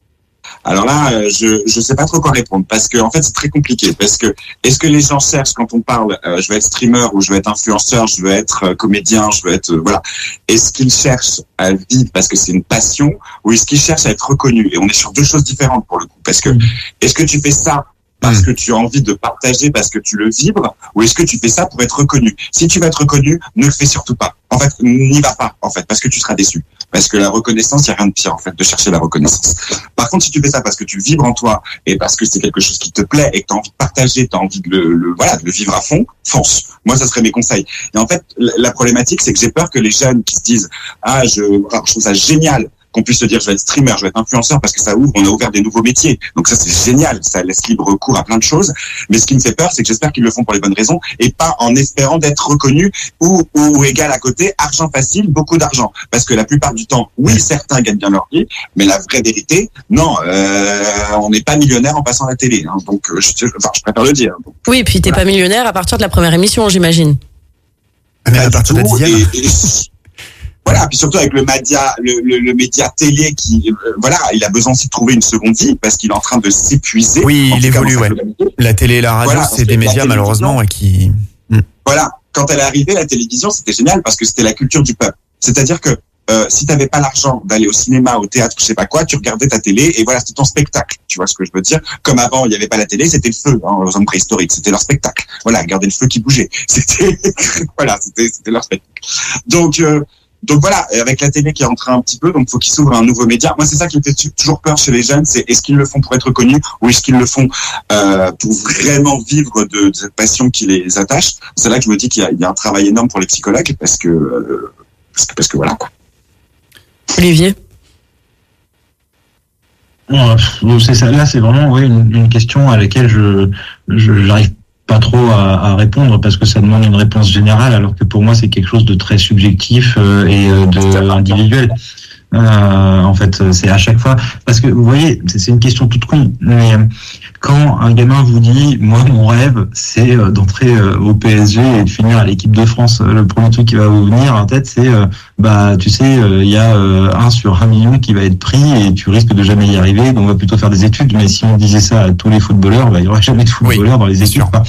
Alors là, je je sais pas trop quoi répondre, parce que en fait c'est très compliqué. Parce que est-ce que les gens cherchent, quand on parle, euh, je veux être streamer ou je veux être influenceur, je veux être euh, comédien, je veux être euh, voilà. Est-ce qu'ils cherchent à vivre parce que c'est une passion, ou est-ce qu'ils cherchent à être reconnus? Et on est sur deux choses différentes pour le coup. Parce que est-ce que tu fais ça parce que tu as envie de partager, parce que tu le vibres, ou est-ce que tu fais ça pour être reconnu? Si tu veux être reconnu, ne le fais surtout pas. En fait, n'y va pas, en fait, parce que tu seras déçu. Parce que la reconnaissance, il n'y a rien de pire, en fait, de chercher la reconnaissance. Par contre, si tu fais ça parce que tu vibres en toi, et parce que c'est quelque chose qui te plaît, et que tu as envie de partager, tu as envie de le, le, voilà, de le vivre à fond, fonce. Moi, ça serait mes conseils. Et en fait, la problématique, c'est que j'ai peur que les jeunes qui se disent, ah, je, alors, je trouve ça génial qu'on puisse se dire, je vais être streamer, je vais être influenceur, parce que ça ouvre, on a ouvert des nouveaux métiers. Donc ça, c'est génial. Ça laisse libre cours à plein de choses. Mais ce qui me fait peur, c'est que j'espère qu'ils le font pour les bonnes raisons, et pas en espérant d'être reconnus ou, ou égal à côté, argent facile, beaucoup d'argent. Parce que la plupart du temps, oui, certains gagnent bien leur vie, mais la vraie vérité, non, euh, on n'est pas millionnaire en passant à la télé. Hein. Donc, euh, je, enfin, je préfère le dire. Donc, oui, et puis t'es voilà. Pas millionnaire à partir de la première émission, j'imagine. Mais à partir de la dixième. Et, et, Voilà, puis surtout avec le média, le, le, le média télé qui, euh, voilà, il a besoin aussi de trouver une seconde vie parce qu'il est en train de s'épuiser. Oui, il évolue, ouais. La télé et la radio, voilà, c'est des médias malheureusement ouais, qui. Voilà, quand elle est arrivée, la télévision, c'était génial parce que c'était la culture du peuple. C'est-à-dire que euh, si t'avais pas l'argent d'aller au cinéma, au théâtre, je sais pas quoi, tu regardais ta télé et voilà, c'était ton spectacle. Tu vois ce que je veux dire? Comme avant, il y avait pas la télé, c'était le feu, hein, aux hommes préhistoriques, c'était leur spectacle. Voilà, regarder le feu qui bougeait. C'était, voilà, c'était, c'était leur spectacle. Donc. Euh, Donc voilà, avec la télé qui est en train un petit peu, donc faut qu'ils s'ouvrent un nouveau média. Moi, c'est ça qui me fait toujours peur chez les jeunes, c'est est-ce qu'ils le font pour être connus ou est-ce qu'ils le font euh, pour vraiment vivre de, de cette passion qui les attache. C'est là que je me dis qu'il y a, il y a un travail énorme pour les psychologues parce que euh, parce que, parce que voilà quoi. Olivier. C'est ça. Là, c'est vraiment oui une, une question à laquelle je je j'arrive pas trop à, à répondre parce que ça demande une réponse générale, alors que pour moi c'est quelque chose de très subjectif euh, et euh, de individuel. Euh, en fait, c'est à chaque fois parce que vous voyez, c'est, c'est une question toute con, mais quand un gamin vous dit, moi mon rêve c'est d'entrer au P S G et de finir à l'équipe de France, le premier truc qui va vous venir en tête c'est bah tu sais il y a un sur un million qui va être pris et tu risques de jamais y arriver, donc on va plutôt faire des études. Mais si on disait ça à tous les footballeurs, bah, il y aurait jamais de footballeurs oui, dans les études.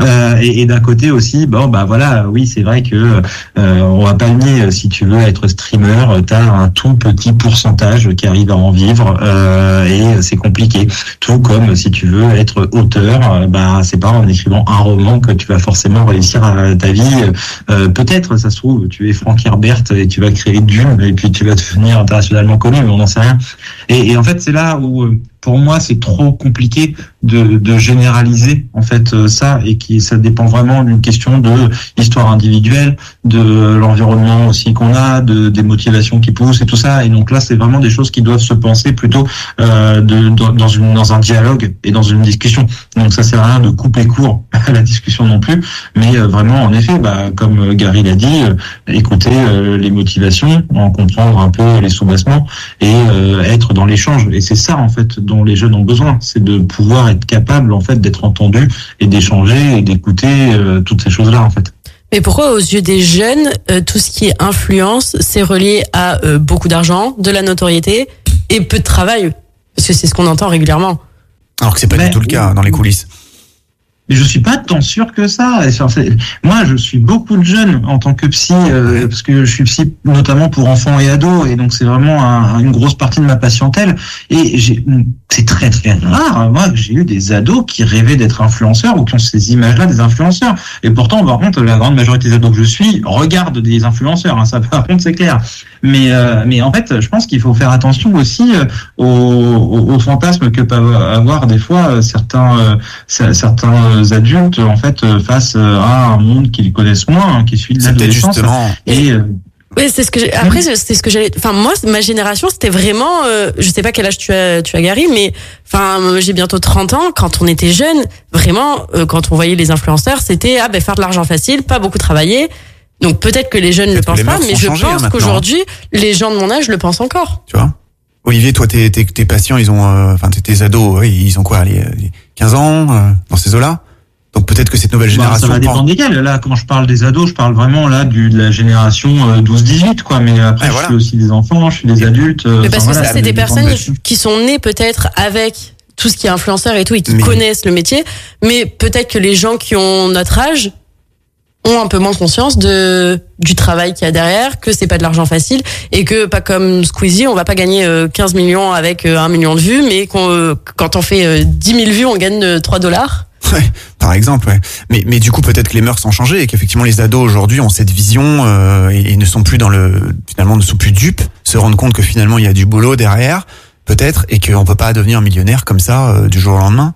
Euh, et, et d'un côté aussi, bon bah voilà, oui c'est vrai que euh, on va pas nier, si tu veux être streamer, t'as un tout petit pourcentage qui arrive à en vivre euh, et c'est compliqué. Tout comme si tu veux être auteur, bah c'est pas en écrivant un roman que tu vas forcément réussir à ta vie. Euh, peut-être, ça se trouve, tu es Frank Herbert et tu vas créer Dune et puis tu vas devenir internationalement connu, mais on n'en sait rien. Et, et en fait c'est là où pour moi, c'est trop compliqué de, de généraliser en fait euh, ça, et qui ça dépend vraiment d'une question de histoire individuelle, de l'environnement aussi qu'on a, de des motivations qui poussent et tout ça. Et donc là, c'est vraiment des choses qui doivent se penser plutôt euh, de, dans, dans une dans un dialogue et dans une discussion. Donc ça sert à rien de couper court à la discussion non plus, mais euh, vraiment en effet, bah comme Gary l'a dit, euh, écouter euh, les motivations, en comprendre un peu les sous-bassements et euh, être dans l'échange. Et c'est ça en fait dont les jeunes ont besoin, c'est de pouvoir être capable en fait d'être entendu et d'échanger et d'écouter euh, toutes ces choses-là en fait. Mais pourquoi aux yeux des jeunes, euh, tout ce qui est influence, c'est relié à euh, beaucoup d'argent, de la notoriété et peu de travail? Parce que c'est ce qu'on entend régulièrement. Alors que c'est pas Mais, du tout le cas dans les coulisses. Mais je suis pas tant sûr que ça. Moi, je suis beaucoup de jeunes en tant que psy, euh, parce que je suis psy notamment pour enfants et ados, et donc c'est vraiment un, une grosse partie de ma patientèle. Et j'ai, c'est très très rare, moi, que j'ai eu des ados qui rêvaient d'être influenceurs ou qui ont ces images-là des influenceurs. Et pourtant, par contre, la grande majorité des ados que je suis regardent des influenceurs. Hein, ça, par contre, c'est clair. Mais euh, mais en fait, je pense qu'il faut faire attention aussi euh, aux, aux, aux fantasmes que peuvent avoir des fois euh, certains euh, certains adultes en fait euh, face à un monde qu'ils connaissent moins, hein, qui suit de l'adolescence. Et euh, oui, c'est ce que j'ai... après c'est ce que j'allais. Enfin moi, ma génération, c'était vraiment. Euh, je sais pas quel âge tu as, tu as Gary, mais enfin j'ai bientôt trente ans. Quand on était jeune, vraiment, euh, quand on voyait les influenceurs, c'était ah ben faire de l'argent facile, pas beaucoup travailler. Donc peut-être que les jeunes ne le pensent pas, mais je pense hein, qu'aujourd'hui, les gens de mon âge le pensent encore. Tu vois, Olivier, toi, tes, tes, tes patients, ils ont, enfin, euh, tes ados, oui, ils ont quoi, les, les quinze ans, euh, dans ces eaux-là. Donc peut-être que cette nouvelle génération. Bah, ça va dépendre desquels. Là, quand je parle des ados, je parle vraiment là du de la génération douze dix-huit, quoi. Mais après, ouais, voilà. Je suis aussi des enfants, je suis des adultes. Mais parce que voilà, ça, c'est des personnes qui sont nées peut-être avec tout ce qui est influenceur et tout, et qui mais... connaissent le métier. Mais peut-être que les gens qui ont notre âge ont un peu moins conscience de du travail qu'il y a derrière, que c'est pas de l'argent facile, et que pas comme Squeezie, on va pas gagner quinze millions avec un million de vues, mais qu'on, quand on fait dix mille vues, on gagne trois dollars. Ouais, par exemple, ouais. Mais mais du coup peut-être que les mœurs ont changé et qu'effectivement les ados aujourd'hui ont cette vision euh, et, et ne sont plus dans le finalement ne sont plus dupes, se rendent compte que finalement il y a du boulot derrière, peut-être, et qu'on peut pas devenir millionnaire comme ça euh, du jour au lendemain.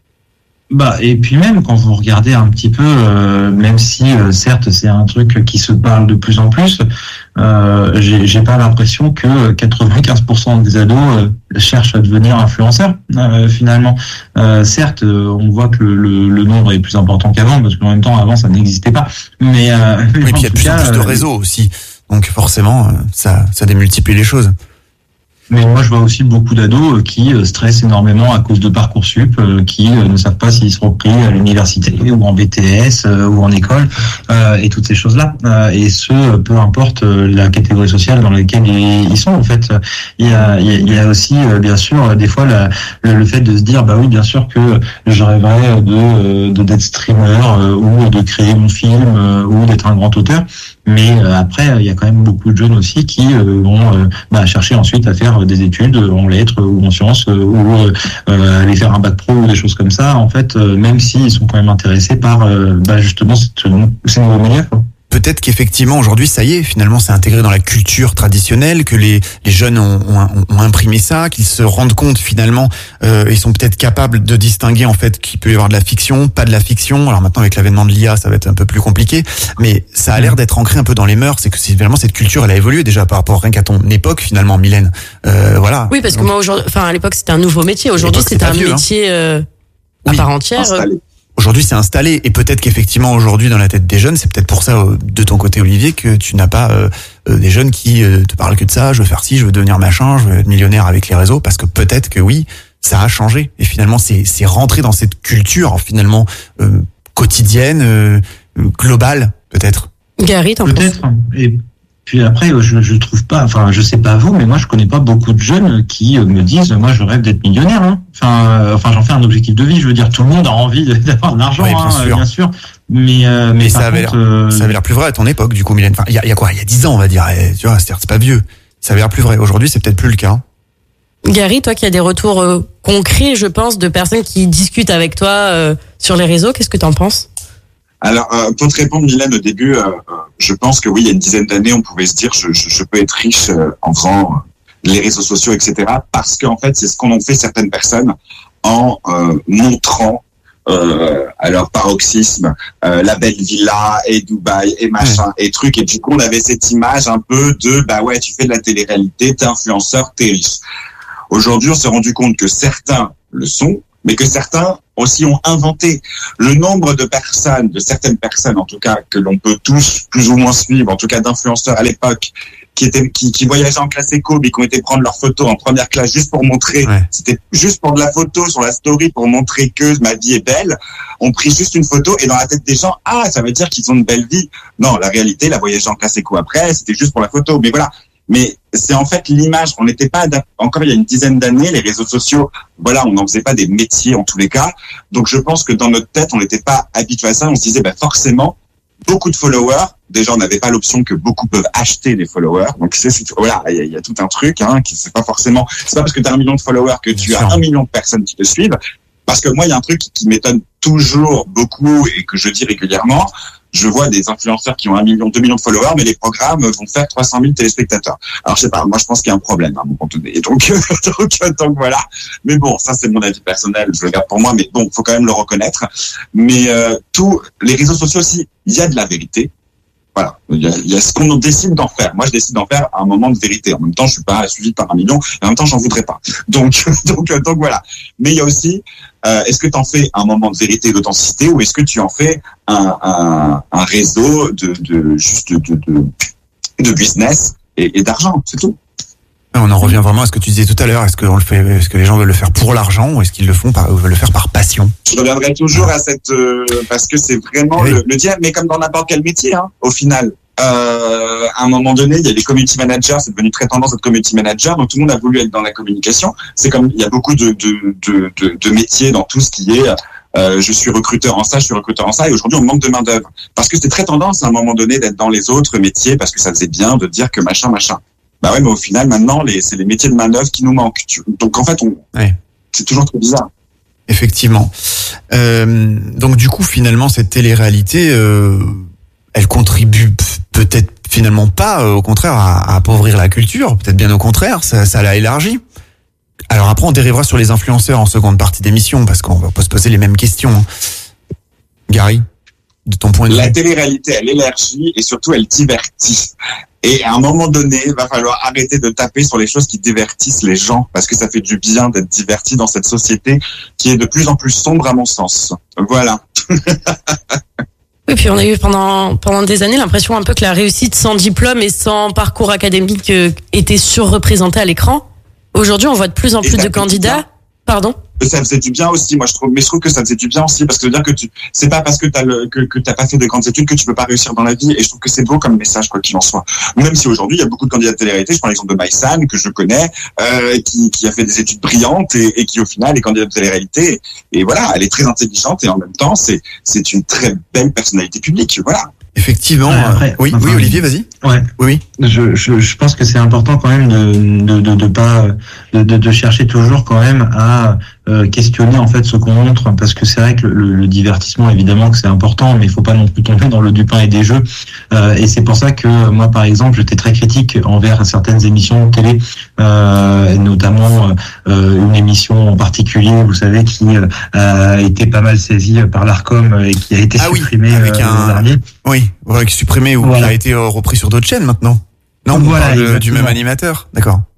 Bah et puis même quand vous regardez un petit peu, euh, même si euh, certes c'est un truc qui se parle de plus en plus, euh, j'ai, j'ai pas l'impression que quatre-vingt-quinze pour cent des ados euh, cherchent à devenir influenceurs euh, finalement. Euh, certes, euh, on voit que le, le, le nombre est plus important qu'avant parce qu'en même temps avant ça n'existait pas. Mais euh, oui, puis il y a de plus en plus de réseaux aussi, donc forcément euh, ça ça démultiplie les choses. Mais moi, je vois aussi beaucoup d'ados qui stressent énormément à cause de Parcoursup, qui ne savent pas s'ils seront pris à l'université ou en B T S ou en école, et toutes ces choses-là. Et ce, peu importe la catégorie sociale dans laquelle ils sont. En fait, il y a, il y a aussi, bien sûr, des fois, la, le fait de se dire, bah oui, bien sûr que je rêverais de, de d'être streamer ou de créer mon film ou d'être un grand auteur. Mais après, il y a quand même beaucoup de jeunes aussi qui vont bah, chercher ensuite à faire des études en lettres ou en sciences ou euh, aller faire un bac pro ou des choses comme ça. En fait, euh, même s'ils sont quand même intéressés par euh, bah, justement cette, ces nouveaux manières, quoi. Peut-être qu'effectivement aujourd'hui ça y est, finalement c'est intégré dans la culture traditionnelle, que les les jeunes ont, ont, ont imprimé ça, qu'ils se rendent compte finalement, euh, ils sont peut-être capables de distinguer en fait qu'il peut y avoir de la fiction, pas de la fiction. Alors maintenant avec l'avènement de l'I A ça va être un peu plus compliqué, mais ça a l'air d'être ancré un peu dans les mœurs. C'est que c'est vraiment cette culture, elle a évolué déjà par rapport rien qu'à ton époque finalement, Mylène. Euh, voilà. Oui, parce que Donc, moi aujourd'hui, enfin à l'époque c'était un nouveau métier. Aujourd'hui c'est, c'est un vieux, métier euh, à oui. part entière. Installé. Aujourd'hui, c'est installé, et peut-être qu'effectivement aujourd'hui dans la tête des jeunes, c'est peut-être pour ça de ton côté Olivier que tu n'as pas euh, des jeunes qui euh, te parlent que de ça, je veux faire ci, je veux devenir machin, je veux être millionnaire avec les réseaux, parce que peut-être que oui, ça a changé et finalement c'est c'est rentré dans cette culture finalement euh, quotidienne, euh, globale peut-être. Gary, t'en peut-être. Et Puis après, je je trouve pas, enfin, je sais pas vous, mais moi, je connais pas beaucoup de jeunes qui me disent, moi, je rêve d'être millionnaire. Hein. Enfin, euh, enfin, j'en fais un objectif de vie. Je veux dire, tout le monde a envie d'avoir de l'argent, oui, bien, hein, sûr. bien sûr. Mais, euh, mais Et par ça avait contre, l'air, euh... ça avait l'air plus vrai à ton époque, du coup, Mylène. Enfin, il y a, il y a quoi, il y a dix ans, on va dire. Et, tu vois, c'est-à-dire, c'est pas vieux. Ça avait l'air plus vrai. Aujourd'hui, c'est peut-être plus le cas. Gary, toi qui as des retours euh, concrets, je pense, de personnes qui discutent avec toi euh, sur les réseaux, qu'est-ce que t'en penses? Alors, euh, pour te répondre, Mylène, au début, euh, je pense que oui, il y a une dizaine d'années, on pouvait se dire je, je, je peux être riche euh, en faisant les réseaux sociaux, et cetera. Parce qu'en fait, c'est ce qu'en ont fait certaines personnes en euh, montrant euh, à leur paroxysme euh, la belle villa et Dubaï et machin mmh. et trucs. Et du coup, on avait cette image un peu de bah ouais, tu fais de la télé-réalité, t'es influenceur, t'es riche. Aujourd'hui, on s'est rendu compte que certains le sont, mais que certains aussi ont inventé. Le nombre de personnes, de certaines personnes en tout cas, que l'on peut tous plus ou moins suivre, en tout cas d'influenceurs à l'époque, qui étaient, qui, qui voyageaient en classe éco, mais qui ont été prendre leurs photos en première classe juste pour montrer, ouais. C'était juste pour de la photo sur la story pour montrer que ma vie est belle, ont pris juste une photo et dans la tête des gens, ah, ça veut dire qu'ils ont une belle vie. Non, la réalité, la voyager en classe éco après, c'était juste pour la photo. Mais voilà. Mais c'est en fait l'image. On n'était pas encore il y a une dizaine d'années, les réseaux sociaux. Voilà, on n'en faisait pas des métiers en tous les cas. Donc je pense que dans notre tête, on n'était pas habitué à ça. On se disait, bah forcément, beaucoup de followers. Déjà, on n'avait pas l'option que beaucoup peuvent acheter des followers. Donc c'est, c'est voilà, il y, y a tout un truc. Hein, qui c'est pas forcément. C'est pas parce que tu as un million de followers que tu as un million de personnes qui te suivent. Parce que moi, il y a un truc qui m'étonne toujours beaucoup et que je dis régulièrement. Je vois des influenceurs qui ont un million, deux millions de followers, mais les programmes vont faire trois cent mille téléspectateurs. Alors, je sais pas, moi, je pense qu'il y a un problème à un moment donné. Et donc, donc, donc, voilà. Mais bon, ça, c'est mon avis personnel. Je le garde pour moi, mais bon, faut quand même le reconnaître. Mais, euh, tous les réseaux sociaux aussi, il y a de la vérité. Voilà. Il y a, il y a ce qu'on décide d'en faire. Moi, je décide d'en faire un moment de vérité. En même temps, je suis pas suivi par un million. Et en même temps, j'en voudrais pas. Donc, donc, donc, voilà. Mais il y a aussi, euh, est-ce que tu en fais un moment de vérité et d'authenticité ou est-ce que tu en fais un, un, un réseau de, de, juste de, de, de business et, et d'argent? C'est tout. On en revient vraiment à ce que tu disais tout à l'heure. Est-ce que on le fait, est-ce que les gens veulent le faire pour l'argent ou est-ce qu'ils le font par, veulent le faire par passion? Je reviendrai toujours à cette, euh, parce que c'est vraiment oui. le, le dire, mais comme dans n'importe quel métier, hein, au final. Euh, à un moment donné, il y a les community managers, c'est devenu très tendance d'être community manager, donc tout le monde a voulu être dans la communication. C'est comme, il y a beaucoup de, de, de, de, de métiers dans tout ce qui est, euh, je suis recruteur en ça, je suis recruteur en ça, et aujourd'hui on manque de main d'œuvre. Parce que c'était très tendance à un moment donné d'être dans les autres métiers, parce que ça faisait bien de dire que machin, machin. Bah ouais, mais au final, maintenant, les, c'est les métiers de main d'œuvre qui nous manquent. Donc en fait, on, ouais. c'est toujours trop bizarre. Effectivement. Euh, donc du coup, finalement, cette télé-réalité, euh, elle contribue peut-être finalement pas, euh, au contraire, à, à appauvrir la culture. Peut-être bien au contraire, ça, ça l'a élargi. Alors après, on dérivera sur les influenceurs en seconde partie d'émission, parce qu'on va pas se poser les mêmes questions. Gary, de ton point de vue. La télé-réalité, elle élargit et surtout, elle divertit. Et à un moment donné, il va falloir arrêter de taper sur les choses qui divertissent les gens, parce que ça fait du bien d'être diverti dans cette société qui est de plus en plus sombre à mon sens. Voilà. Oui, puis on a eu pendant pendant des années l'impression un peu que la réussite sans diplôme et sans parcours académique était surreprésentée à l'écran. Aujourd'hui, on voit de plus en plus de candidats. Pardon ? Ça faisait du bien aussi, moi je trouve, mais je trouve que ça faisait du bien aussi parce que ça veut dire que tu, c'est pas parce que t'as le, que, que t'as pas fait de grandes études que tu peux pas réussir dans la vie, et je trouve que c'est beau comme message quoi qu'il en soit. Même si aujourd'hui il y a beaucoup de candidats de télé-réalité, je prends l'exemple de Maïsan que je connais, euh, qui, qui a fait des études brillantes et, et qui au final est candidate de télé-réalité, et, et voilà, elle est très intelligente et en même temps c'est, c'est une très belle personnalité publique, voilà. Effectivement. Ouais, après, oui, enfin, oui, Olivier, vas-y. Ouais. Oui. Je, je, je pense que c'est important quand même de, de, de, de pas, de, de chercher toujours quand même à euh, questionner en fait ce qu'on montre, parce que c'est vrai que le, le divertissement, évidemment que c'est important, mais il faut pas non plus tomber dans le du pain et des jeux. Euh, et c'est pour ça que moi, par exemple, j'étais très critique envers certaines émissions de télé, euh, notamment euh, une émission en particulier, vous savez, qui euh, a été pas mal saisie par l'Arcom et qui a été ah supprimée oui, avec euh, un... dernier. Oui, ouais, supprimé ou voilà. Qui a été repris sur d'autres chaînes maintenant. Non, voilà, on parle du même animateur. D'accord.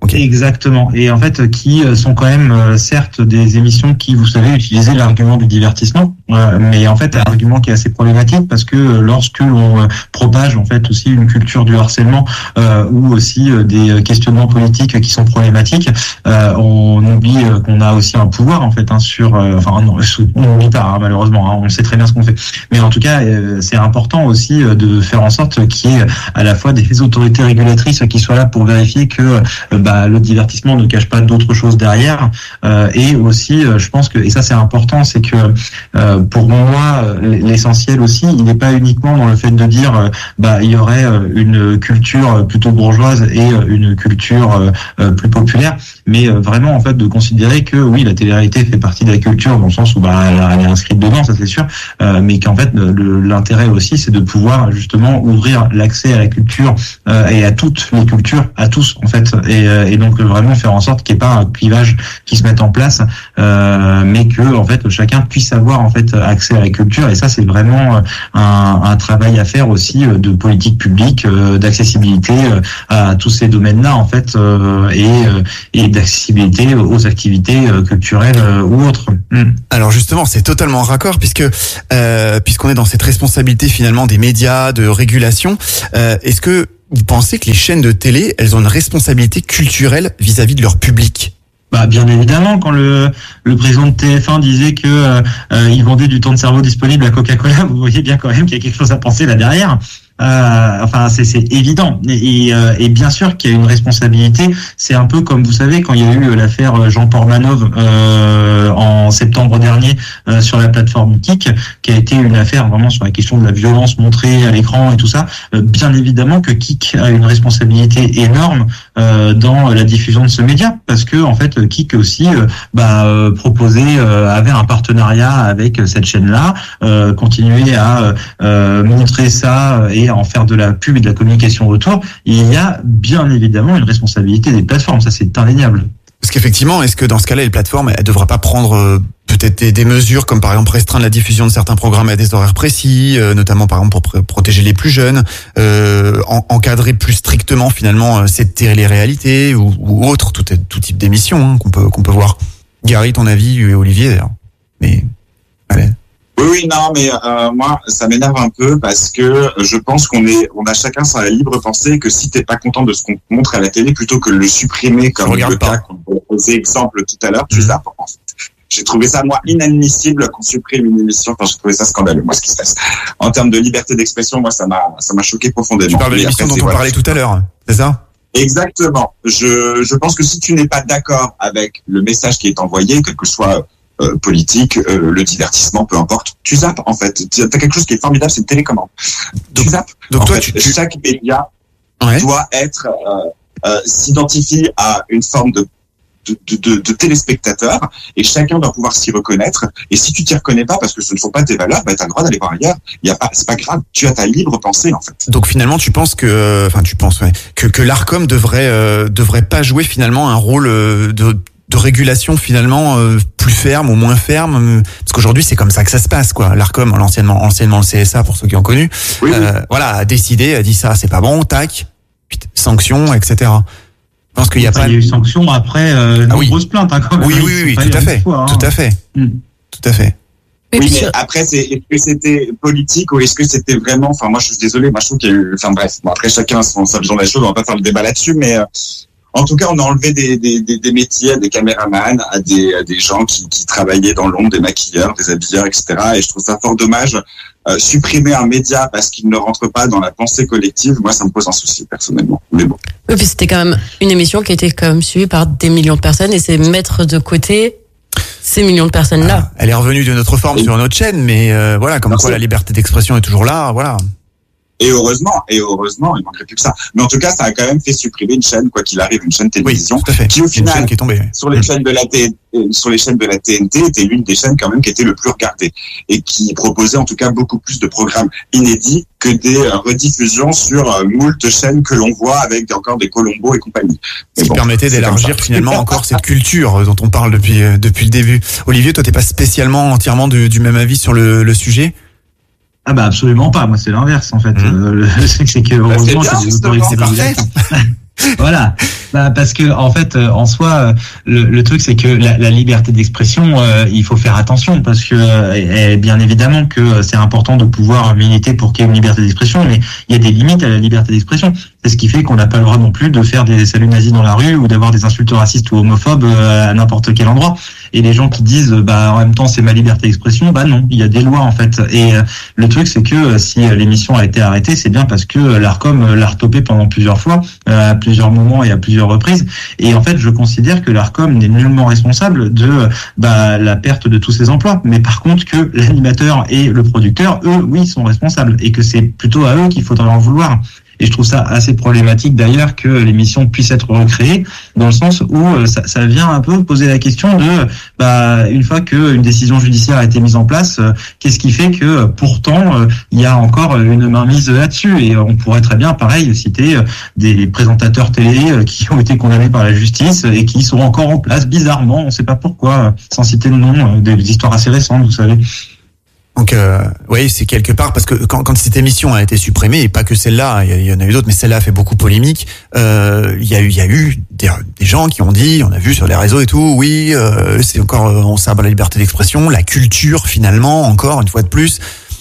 Okay. Exactement. Et en fait, qui sont quand même, euh, certes, des émissions qui, vous savez, utilisaient l'argument du divertissement, euh, mais en fait, un argument qui est assez problématique parce que euh, lorsque l'on euh, propage en fait aussi une culture du harcèlement euh, ou aussi euh, des questionnements politiques qui sont problématiques, euh, on oublie euh, qu'on a aussi un pouvoir en fait hein, sur. Euh, enfin, non, on n'oublie pas hein, malheureusement. Hein, on sait très bien ce qu'on fait. Mais en tout cas, euh, c'est important aussi euh, de faire en sorte qu'il y ait à la fois des autorités régulatrices qui soient là pour vérifier que euh, bah, le divertissement ne cache pas d'autres choses derrière euh, et aussi euh, je pense que et ça c'est important c'est que euh, pour moi l'essentiel aussi il n'est pas uniquement dans le fait de dire euh, bah il y aurait euh, une culture plutôt bourgeoise et euh, une culture euh, plus populaire mais euh, vraiment en fait de considérer que oui la télé-réalité fait partie de la culture dans le sens où bah elle est inscrite dedans ça c'est sûr euh, mais qu'en fait le, l'intérêt aussi c'est de pouvoir justement ouvrir l'accès à la culture euh, et à toutes les cultures à tous en fait et euh, et donc vraiment faire en sorte qu'il n'y ait pas un clivage qui se mette en place, euh, mais que en fait chacun puisse avoir en fait accès à la culture. Et ça, c'est vraiment un, un travail à faire aussi de politique publique, d'accessibilité à tous ces domaines-là en fait, et, et d'accessibilité aux activités culturelles ou autres. Alors justement, c'est totalement raccord puisque euh, puisqu'on est dans cette responsabilité finalement des médias, de régulation. Euh, est-ce que vous pensez que les chaînes de télé, elles ont une responsabilité culturelle vis-à-vis de leur public ? Bah bien évidemment, quand le le président de T F un disait que euh, il vendait du temps de cerveau disponible à Coca-Cola, vous voyez bien quand même qu'il y a quelque chose à penser là derrière. Euh, enfin, c'est, c'est évident. Et, et, euh, et bien sûr qu'il y a une responsabilité. C'est un peu comme, vous savez, quand il y a eu l'affaire Jean Portmanov euh, en septembre dernier euh, sur la plateforme Kik, qui a été une affaire vraiment sur la question de la violence montrée à l'écran et tout ça. Euh, bien évidemment que Kik a une responsabilité énorme euh, dans la diffusion de ce média, parce que en fait, Kik aussi euh, bah, euh, proposait, euh, avait un partenariat avec cette chaîne-là, euh, continuer à euh, montrer ça et en faire de la pub et de la communication autour, il y a bien évidemment une responsabilité des plateformes, ça c'est indéniable. Parce qu'effectivement, est-ce que dans ce cas-là, les plateformes, elles ne devraient pas prendre euh, peut-être des, des mesures, comme par exemple restreindre la diffusion de certains programmes à des horaires précis, euh, notamment par exemple pour pr- protéger les plus jeunes, euh, en, encadrer plus strictement finalement euh, cette télé-réalité ou, ou autre, tout, tout type d'émission hein, qu'on peut qu'on peut voir. Gary, ton avis, et Olivier d'ailleurs. Mais allez. Oui, oui, non, mais euh, moi, ça m'énerve un peu parce que je pense qu'on est, on a chacun sa libre pensée que si t'es pas content de ce qu'on te montre à la télé, plutôt que de le supprimer comme le cas qu'on posait exemple tout à l'heure, tu zappes en fait. J'ai trouvé ça, moi, inadmissible qu'on supprime une émission. Enfin, j'ai trouvé ça scandaleux, moi, ce qui se passe. En termes de liberté d'expression, moi, ça m'a, ça m'a choqué profondément. Tu parles de l'émission dont on voilà. parlait tout à l'heure, c'est ça? Exactement. Je, je pense que si tu n'es pas d'accord avec le message qui est envoyé, quel que soit Euh, politique, euh, le divertissement, peu importe. Tu zappes, en fait. Tu as quelque chose qui est formidable, c'est une télécommande. Donc, tu zappes. Donc en toi, fait, tu, tu... chaque média ouais. doit être, euh, euh, s'identifie à une forme de de, de, de, de téléspectateurs et chacun doit pouvoir s'y reconnaître. Et si tu t'y reconnais pas parce que ce ne sont pas tes valeurs, bah, t'as le droit d'aller voir ailleurs. Il y a pas, c'est pas grave. Tu as ta libre pensée, en fait. Donc finalement, tu penses que, enfin, tu penses, ouais, que, que l'Arcom devrait, euh, devrait pas jouer finalement un rôle euh, de de régulation finalement euh, plus ferme ou moins ferme euh, parce qu'aujourd'hui c'est comme ça que ça se passe quoi. L'Arcom, l'anciennement anciennement le C S A pour ceux qui ont connu, oui, euh, oui. voilà, a décidé, a dit ça c'est pas bon, tac, sanctions, et cetera. Je pense qu'il y a ça, pas. Il y a eu sanctions après euh, ah, nombreuses oui. plaintes hein, quand même. Oui oui oui, oui tout à fait, fois, hein. tout à fait, mm. tout à fait. Oui, mais après, c'est, est-ce que c'était politique ou est-ce que c'était vraiment, enfin, moi, je suis désolé, moi, je trouve qu'il y a eu, enfin, bref, bon, après, chacun a son, sa vision des choses, on va pas faire le débat là-dessus, mais, euh, en tout cas, on a enlevé des, des, des, des métiers à des caméramans, à des, à des gens qui, qui travaillaient dans l'ombre, des maquilleurs, des habilleurs, et cetera. Et je trouve ça fort dommage. Euh, supprimer un média parce qu'il ne rentre pas dans la pensée collective, moi, ça me pose un souci, personnellement. Mais bon. Oui, puis c'était quand même une émission qui a été quand même suivie par des millions de personnes et c'est mettre de côté ces millions de personnes-là. Ah, elle est revenue de notre forme oui. sur notre chaîne, mais euh, voilà, comme Merci. Quoi la liberté d'expression est toujours là, voilà. Et heureusement, et heureusement, il manquerait plus que ça. Mais en tout cas, ça a quand même fait supprimer une chaîne, quoi qu'il arrive, une chaîne télévision, oui, qui au final, qui est tombée, oui. sur les mmh. chaînes de la T, sur les chaînes de la T N T, était l'une des chaînes quand même qui était le plus regardée et qui proposait en tout cas beaucoup plus de programmes inédits que des euh, rediffusions sur euh, moult chaînes que l'on voit avec encore des Colombo et compagnie. Ce qui bon, permettait d'élargir finalement encore cette culture dont on parle depuis euh, depuis le début. Olivier, toi, t'es pas spécialement entièrement du, du même avis sur le, le sujet? Ah bah absolument pas, moi c'est l'inverse en fait. Mmh. Euh, le, c'est que heureusement bah c'est, bien, c'est, c'est parfait. Voilà. Bah parce que en fait, en soi, le, le truc c'est que la, la liberté d'expression, euh, il faut faire attention parce que euh, bien évidemment que c'est important de pouvoir militer pour qu'il y ait une liberté d'expression, mais il y a des limites à la liberté d'expression. C'est ce qui fait qu'on n'a pas le droit non plus de faire des saluts nazis dans la rue ou d'avoir des insultes racistes ou homophobes à n'importe quel endroit. Et les gens qui disent bah en même temps c'est ma liberté d'expression, bah non, il y a des lois en fait. Et euh, le truc c'est que si l'émission a été arrêtée, c'est bien parce que l'Arcom l'a retopé pendant plusieurs fois, euh, à plusieurs moments et à plusieurs reprises. Et en fait, je considère que l'Arcom n'est nullement responsable de bah, la perte de tous ces emplois. Mais par contre, que l'animateur et le producteur, eux, oui, sont responsables. Et que c'est plutôt à eux qu'il faudrait en vouloir. Et je trouve ça assez problématique d'ailleurs que l'émission puisse être recréée, dans le sens où ça, ça vient un peu poser la question de, bah, une fois qu'une décision judiciaire a été mise en place, euh, qu'est-ce qui fait que pourtant euh, il y a encore une mainmise là-dessus. Et on pourrait très bien, pareil, citer euh, des présentateurs télé euh, qui ont été condamnés par la justice et qui sont encore en place bizarrement, on ne sait pas pourquoi, euh, sans citer de nom, euh, des histoires assez récentes, vous savez. Donc euh, oui, c'est quelque part parce que quand, quand cette émission a été supprimée, et pas que celle-là, il y, y en a eu d'autres, mais celle-là a fait beaucoup polémique. Euh, il y a eu, il y a eu des, des gens qui ont dit, on a vu sur les réseaux et tout, oui, euh, c'est encore, on sabre la liberté d'expression, la culture finalement, encore une fois de plus.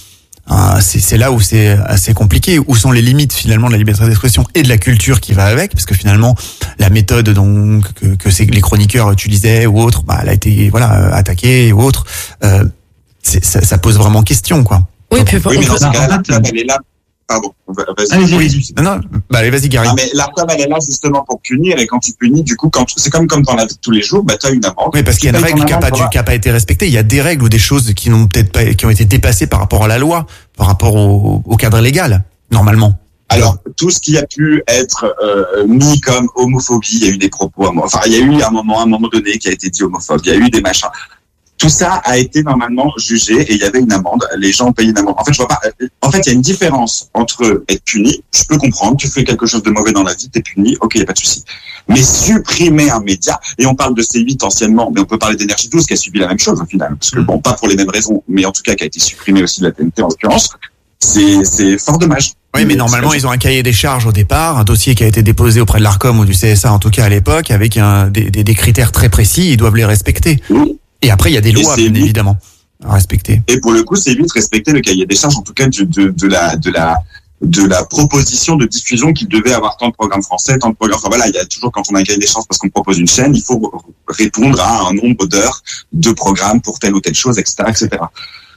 Euh, c'est, c'est là où c'est assez compliqué. Où sont les limites finalement de la liberté d'expression et de la culture qui va avec, parce que finalement la méthode dont que, que c'est, les chroniqueurs utilisaient ou autres, bah, elle a été voilà attaquée ou autre. Euh, C'est, ça, ça pose vraiment question, quoi. Oui, puis oui, mais dans ce cas-là, l'Arcom, elle est là. Pardon. Vas-y. Allez, allez. Non, non. Bah, allez, vas-y, Gary. Non, mais l'Arcom, elle est là justement pour punir, et quand tu punis, du coup, quand c'est comme comme dans la vie de tous les jours, bah, t'as une amende. Oui, parce qu'il y a une règle qui a pas dû, qui a pas été respectée. Il y a des règles ou des choses qui n'ont peut-être pas, qui ont été dépassées par rapport à la loi, par rapport au, au cadre légal, normalement. Alors, tout ce qui a pu être euh, mis comme homophobie, il y a eu des propos, enfin, il y a eu un moment, un moment donné qui a été dit homophobe, il y a eu des machins. Tout ça a été normalement jugé et il y avait une amende. Les gens ont payé une amende. En fait, je vois pas. En fait, il y a une différence entre être puni. Je peux comprendre. Tu fais quelque chose de mauvais dans la vie, t'es puni. Ok, y a pas de souci. Mais supprimer un média, et on parle de C huit anciennement, mais on peut parler d'Énergie douze qui a subi la même chose au final, parce que bon, pas pour les mêmes raisons, mais en tout cas qui a été supprimé aussi de la T N T en l'occurrence. C'est, c'est fort dommage. Oui, mais normalement, ils ont un cahier des charges au départ, un dossier qui a été déposé auprès de l'Arcom ou du C S A, en tout cas à l'époque, avec un, des, des, des critères très précis. Ils doivent les respecter. Oui. Et après, il y a des lois, bien évidemment, à respecter. Et pour le coup, c'est vite respecter le cahier des charges, en tout cas de, de, de la, de la, de la proposition de diffusion qu'il devait avoir tant de programmes français, tant de programmes. Enfin voilà, il y a toujours, quand on a un cahier des charges parce qu'on propose une chaîne, il faut répondre à un nombre d'heures de programmes pour telle ou telle chose, et cetera, et cetera.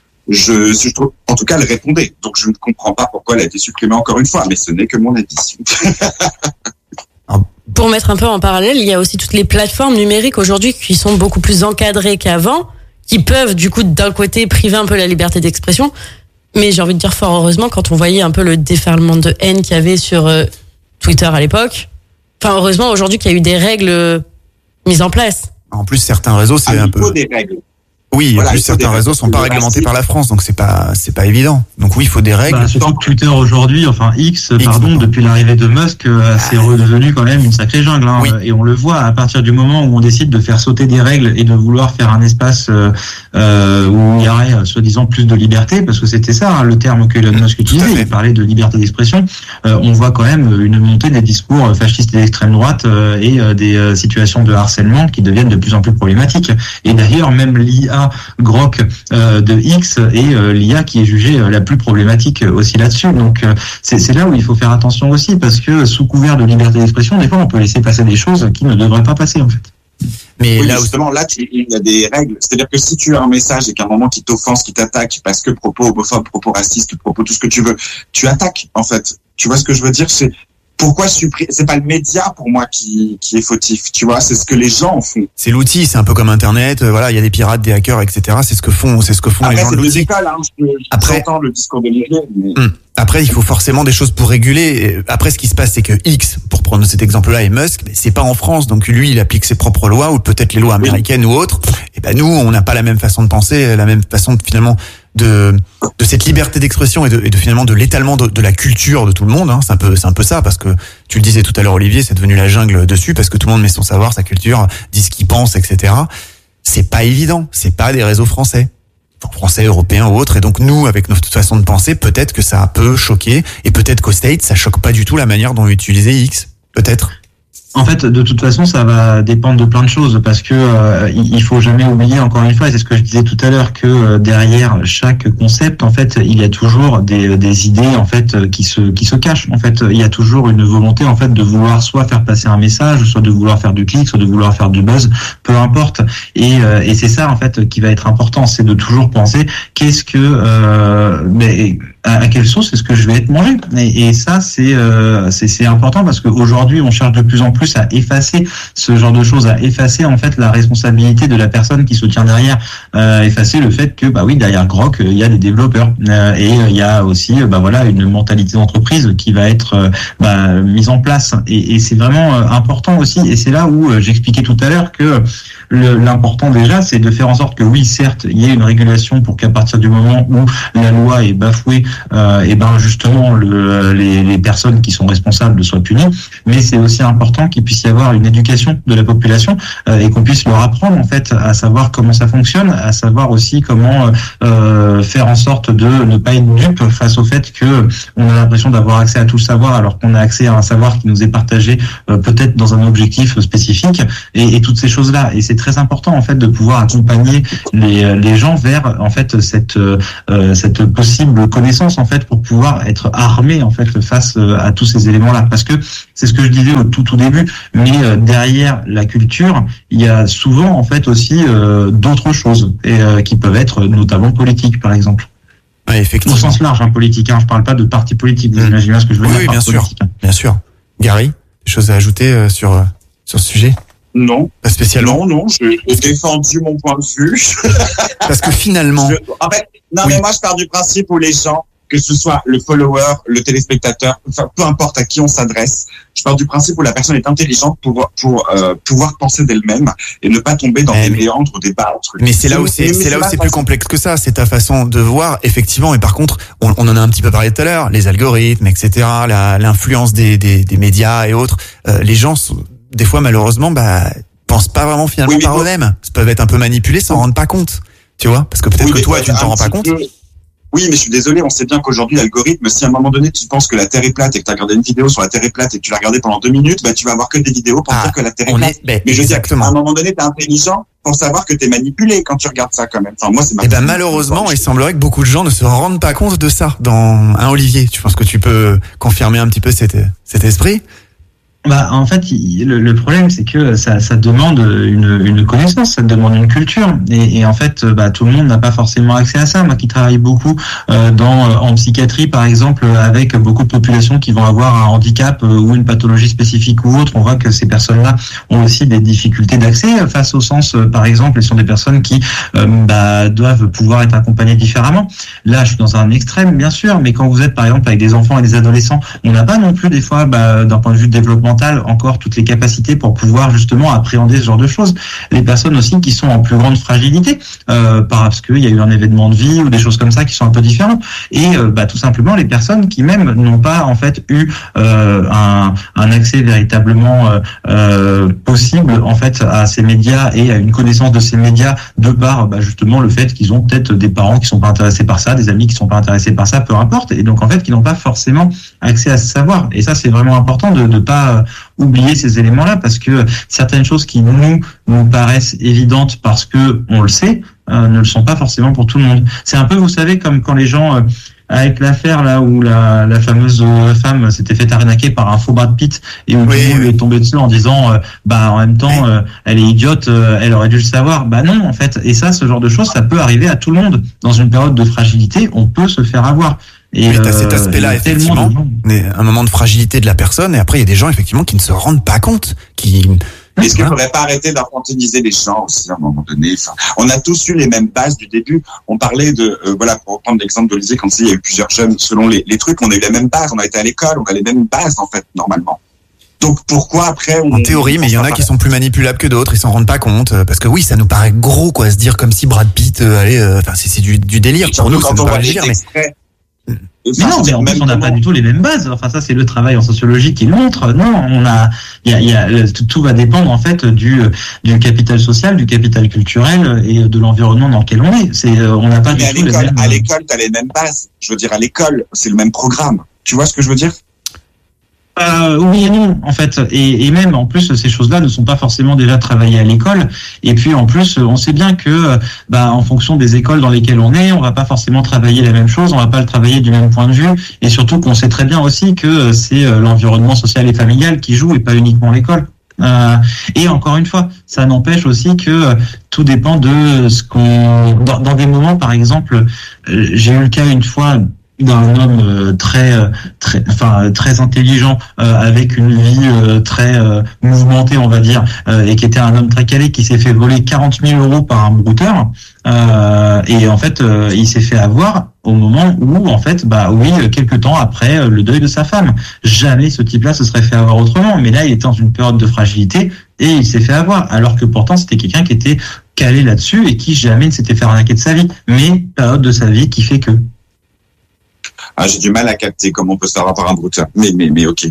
Je, je trouve, en tout cas, elle répondait. Donc, je ne comprends pas pourquoi elle a été supprimée encore une fois, mais ce n'est que mon avis. Pour mettre un peu en parallèle, il y a aussi toutes les plateformes numériques aujourd'hui qui sont beaucoup plus encadrées qu'avant, qui peuvent du coup d'un côté priver un peu la liberté d'expression. Mais j'ai envie de dire fort heureusement quand on voyait un peu le déferlement de haine qu'il y avait sur euh, Twitter à l'époque. Enfin heureusement aujourd'hui qu'il y a eu des règles euh, mises en place. En plus certains réseaux c'est à un peu. Des règles. Oui, voilà, en plus certains réseaux sont pas réglementés par la France, donc c'est pas c'est pas évident. Donc oui, il faut des règles. Bah, surtout que Twitter aujourd'hui, enfin X, X pardon, bon. depuis l'arrivée de Musk, euh, c'est redevenu quand même une sacrée jungle. Hein, oui. Et on le voit à partir du moment où on décide de faire sauter des règles et de vouloir faire un espace euh, euh, où il y aurait soi-disant plus de liberté, parce que c'était ça hein, le terme que Elon Musk utilisait. Il parlait de liberté d'expression. Euh, on voit quand même une montée des discours fascistes et d'extrême droite euh, et euh, des euh, situations de harcèlement qui deviennent de plus en plus problématiques. Et d'ailleurs, même l'I A Grok Euh, de X et euh, l'I A qui est jugée euh, la plus problématique euh, aussi là-dessus. Donc euh, c'est, c'est là où il faut faire attention aussi, parce que sous couvert de liberté d'expression, des fois on peut laisser passer des choses qui ne devraient pas passer en fait. Mais oui, là justement, là tu, il y a des règles. C'est-à-dire que si tu as un message et qu'à un moment qui t'offense, qui t'attaque, parce que propos homophobes, propos racistes, propos tout ce que tu veux, tu attaques en fait. Tu vois ce que je veux dire? C'est pourquoi supprimer? C'est pas le média pour moi qui qui est fautif, tu vois. C'est ce que les gens font. C'est l'outil, c'est un peu comme Internet. Euh, voilà, il y a des pirates, des hackers, et cetera. C'est ce que font, c'est ce que font Après, les gens de l'outil. Écoles, hein, je, je Après, j'entends le discours de l'I A. Mais... Hum. Après, il faut forcément des choses pour réguler. Après, ce qui se passe, c'est que X, pour prendre cet exemple-là, et Musk, c'est pas en France, donc lui, il applique ses propres lois ou peut-être les lois américaines oui. ou autres. Et ben nous, on n'a pas la même façon de penser, la même façon de, finalement de de cette liberté d'expression et de, et de finalement de l'étalement de, de la culture de tout le monde. Hein. C'est un peu c'est un peu ça parce que tu le disais tout à l'heure, Olivier, c'est devenu la jungle dessus parce que tout le monde met son savoir, sa culture, dit ce qu'il pense, et cetera. C'est pas évident. C'est pas des réseaux français. Français, européens ou autres, et donc nous, avec notre façon de penser, peut-être que ça peut choquer, et peut-être qu'au States, ça choque pas du tout la manière dont utiliser X, peut-être. En fait, de toute façon, ça va dépendre de plein de choses parce que euh, il faut jamais oublier, encore une fois, et c'est ce que je disais tout à l'heure, que euh, derrière chaque concept, en fait, il y a toujours des, des idées en fait qui se qui se cachent. En fait, il y a toujours une volonté en fait de vouloir soit faire passer un message, soit de vouloir faire du clic, soit de vouloir faire du buzz, peu importe. Et euh, et c'est ça en fait qui va être important, c'est de toujours penser qu'est-ce que euh, mais à quelle sauce est-ce que je vais être mangé. Et, et ça, c'est, euh, c'est c'est important parce qu'aujourd'hui, on cherche de plus en plus à effacer ce genre de choses, à effacer en fait la responsabilité de la personne qui se tient derrière, euh, effacer le fait que bah oui, derrière Grok, il y a des développeurs euh, et il y a aussi bah voilà une mentalité d'entreprise qui va être euh, bah, mise en place. Et, et c'est vraiment euh, important aussi. Et c'est là où euh, j'expliquais tout à l'heure que le, l'important déjà, c'est de faire en sorte que oui, certes, il y ait une régulation pour qu'à partir du moment où la loi est bafouée, Euh, et ben justement le, les, les personnes qui sont responsables soient punies, mais c'est aussi important qu'il puisse y avoir une éducation de la population euh, et qu'on puisse leur apprendre en fait à savoir comment ça fonctionne, à savoir aussi comment euh, faire en sorte de ne pas être dupe face au fait que on a l'impression d'avoir accès à tout le savoir alors qu'on a accès à un savoir qui nous est partagé euh, peut-être dans un objectif spécifique et, et toutes ces choses-là. Et c'est très important en fait de pouvoir accompagner les, les gens vers en fait cette euh, cette possible connaissance en fait pour pouvoir être armé en fait face à tous ces éléments-là, parce que c'est ce que je disais au tout tout début, mais euh, derrière la culture il y a souvent en fait aussi euh, d'autres choses et euh, qui peuvent être notamment politiques par exemple. Ouais, effectivement. Au sens large, hein, politique. Hein, je parle pas de parti politique. Vous mmh. imaginez bien ce que je veux oui, dire. Oui, bien sûr, politique. bien sûr. Gary, des choses à ajouter euh, sur euh, sur ce sujet? Non. Pas spécialement. Non, non, j'ai défendu mon point de vue. Parce que finalement. Je, en fait, non, oui. mais moi, je pars du principe où les gens, que ce soit le follower, le téléspectateur, enfin, peu importe à qui on s'adresse, je pars du principe où la personne est intelligente pour pour euh, pouvoir penser d'elle-même et ne pas tomber dans mais, des méandres ou des bas. Mais c'est là où c'est, c'est là où c'est plus complexe que ça. C'est ta façon de voir, effectivement. Et par contre, on, on en a un petit peu parlé tout à l'heure, les algorithmes, et cetera, la, l'influence des, des, des médias et autres. Euh, les gens sont, des fois, malheureusement, bah, pensent pas vraiment finalement oui, par eux-mêmes. Ils peuvent être un peu manipulés sans oui. rendre pas compte. Tu vois? Parce que peut-être oui, que toi, tu ne t'en rends pas compte. Peu... Oui, mais je suis désolé, on sait bien qu'aujourd'hui, l'algorithme, si à un moment donné, tu penses que la Terre est plate et que tu as regardé une vidéo sur la Terre est plate et que tu l'as regardée pendant deux minutes, bah, tu vas avoir que des vidéos pour ah, dire que la Terre est plate. Est, bah, mais je veux dire, à un moment donné, tu es intelligent pour savoir que tu es manipulé quand tu regardes ça quand même. Enfin, moi, c'est ma Et ben, bah, malheureusement, il semblerait que beaucoup de gens ne se rendent pas compte de ça. Dans un Olivier, tu penses que tu peux confirmer un petit peu cet, cet esprit? Bah, en fait, il, le, le problème, c'est que ça, ça demande une, une connaissance, ça demande une culture, et, et en fait, bah, tout le monde n'a pas forcément accès à ça. Moi, qui travaille beaucoup euh, dans en psychiatrie, par exemple, avec beaucoup de populations qui vont avoir un handicap euh, ou une pathologie spécifique ou autre, on voit que ces personnes-là ont aussi des difficultés d'accès face au sens, euh, par exemple, et sont des personnes qui euh, bah, doivent pouvoir être accompagnées différemment. Là, je suis dans un extrême, bien sûr, mais quand vous êtes, par exemple, avec des enfants et des adolescents, on n'a pas non plus des fois, bah, d'un point de vue de développement encore toutes les capacités pour pouvoir justement appréhender ce genre de choses. Les personnes aussi qui sont en plus grande fragilité euh, parce qu'il y a eu un événement de vie ou des choses comme ça qui sont un peu différentes. Et euh, bah, tout simplement les personnes qui même n'ont pas en fait eu euh, un, un accès véritablement euh, euh, possible en fait à ces médias et à une connaissance de ces médias de par bah, justement le fait qu'ils ont peut-être des parents qui sont pas intéressés par ça, des amis qui sont pas intéressés par ça, peu importe. Et donc en fait qui n'ont pas forcément accès à ce savoir. Et ça c'est vraiment important de ne pas oublier ces éléments-là parce que certaines choses qui nous nous paraissent évidentes parce que on le sait euh, ne le sont pas forcément pour tout le monde. C'est un peu, vous savez, comme quand les gens euh, avec l'affaire là où la, la fameuse femme s'était fait arnaquer par un faux Brad Pitt et où oui, lui est tombé dessus en disant euh, bah en même temps euh, elle est idiote, euh, elle aurait dû le savoir. Bah non en fait. Et ça, ce genre de choses, ça peut arriver à tout le monde. Dans une période de fragilité, on peut se faire avoir. Et oui, t'as cet aspect-là, euh, effectivement, un moment de fragilité de la personne, et après, il y a des gens, effectivement, qui ne se rendent pas compte, qui... Est-ce qu'il ne faudrait pas arrêter d'infantiliser les gens aussi, à un moment donné? Enfin, on a tous eu les mêmes bases du début. On parlait de, euh, voilà, pour reprendre l'exemple d'Olivier, quand il y a eu plusieurs jeunes, selon les, les trucs, on a eu les mêmes bases, on a été à l'école, on a les mêmes bases, en fait, normalement. Donc pourquoi après on... En théorie, mais il y en a qui sont plus manipulables que d'autres, ils s'en rendent pas compte, parce que oui, ça nous paraît gros, quoi, se dire comme si Brad Pitt, euh, allez, enfin, euh, c'est, c'est du, du délire. Pour nous, ça nous paraît délire, mais... Mais non, mais en plus on n'a pas du tout les mêmes bases. Enfin ça c'est le travail en sociologie qui le montre. Non, on a, il y a, il y a, tout va dépendre en fait du du capital social, du capital culturel et de l'environnement dans lequel on est. C'est, on n'a pas mais du tout les mêmes. À l'école, t'as les mêmes bases. Je veux dire, à l'école, c'est le même programme. Tu vois ce que je veux dire? Euh, oui et non, en fait, et, et même en plus ces choses-là ne sont pas forcément déjà travaillées à l'école. Et puis en plus, on sait bien que, bah, en fonction des écoles dans lesquelles on est, on va pas forcément travailler la même chose, on va pas le travailler du même point de vue. Et surtout qu'on sait très bien aussi que c'est l'environnement social et familial qui joue et pas uniquement l'école. Euh, et encore une fois, ça n'empêche aussi que tout dépend de ce qu'on. Dans, dans des moments, par exemple, j'ai eu le cas une fois d'un homme très très enfin très intelligent euh, avec une vie euh, très euh, mouvementée, on va dire, euh, et qui était un homme très calé, qui s'est fait voler quarante mille euros par un brouteur, euh, et en fait euh, il s'est fait avoir au moment où, en fait, bah oui, quelques temps après le deuil de sa femme. Jamais ce type-là se serait fait avoir autrement, mais là il était dans une période de fragilité et il s'est fait avoir, alors que pourtant c'était quelqu'un qui était calé là-dessus et qui jamais ne s'était fait arnaquer de sa vie, mais période de sa vie qui fait que. Ah, j'ai du mal à capter comment on peut se faire avoir par un brouteur. Mais, mais, mais, ok.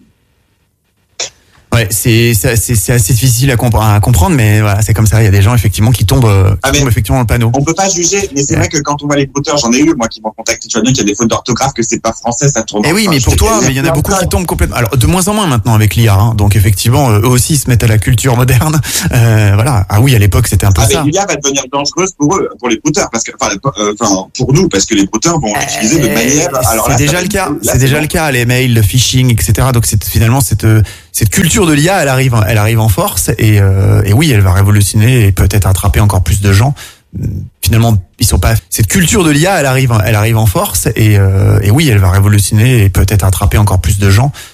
Ouais, c'est, c'est, c'est assez difficile à, comp- à comprendre, mais voilà, c'est comme ça. Il y a des gens, effectivement, qui tombent, qui ah, tombent effectivement dans le panneau. On peut pas juger, mais c'est ouais. vrai que quand on voit les brouteurs, j'en ai eu, moi, qui m'ont contacté, tu vois bien qu'il y a des fautes d'orthographe, que c'est pas français, ça tourne. Eh oui, mais pour toi, mais il y en a beaucoup qui tombent complètement. Alors, de moins en moins maintenant avec l'I A, hein. Donc, effectivement, eux aussi se mettent à la culture moderne. Euh, voilà. Ah oui, à l'époque, c'était un peu ah, ça. Mais l'I A va devenir dangereuse pour eux, pour les brouteurs, parce que, enfin, euh, pour nous, parce que les brouteurs vont l'utiliser euh, de manière, alors c'est là, déjà le cas. Là, c'est, c'est déjà bon. le cas, les mails, le phishing, et cetera. Donc, c'est finalement cette, cette culture de l'I A, elle arrive, elle arrive en force et, euh, et oui, elle va révolutionner et peut-être attraper encore plus de gens. Finalement, ils sont pas. Cette culture de l'I A, elle arrive, elle arrive en force et, euh, et oui, elle va révolutionner et peut-être attraper encore plus de gens.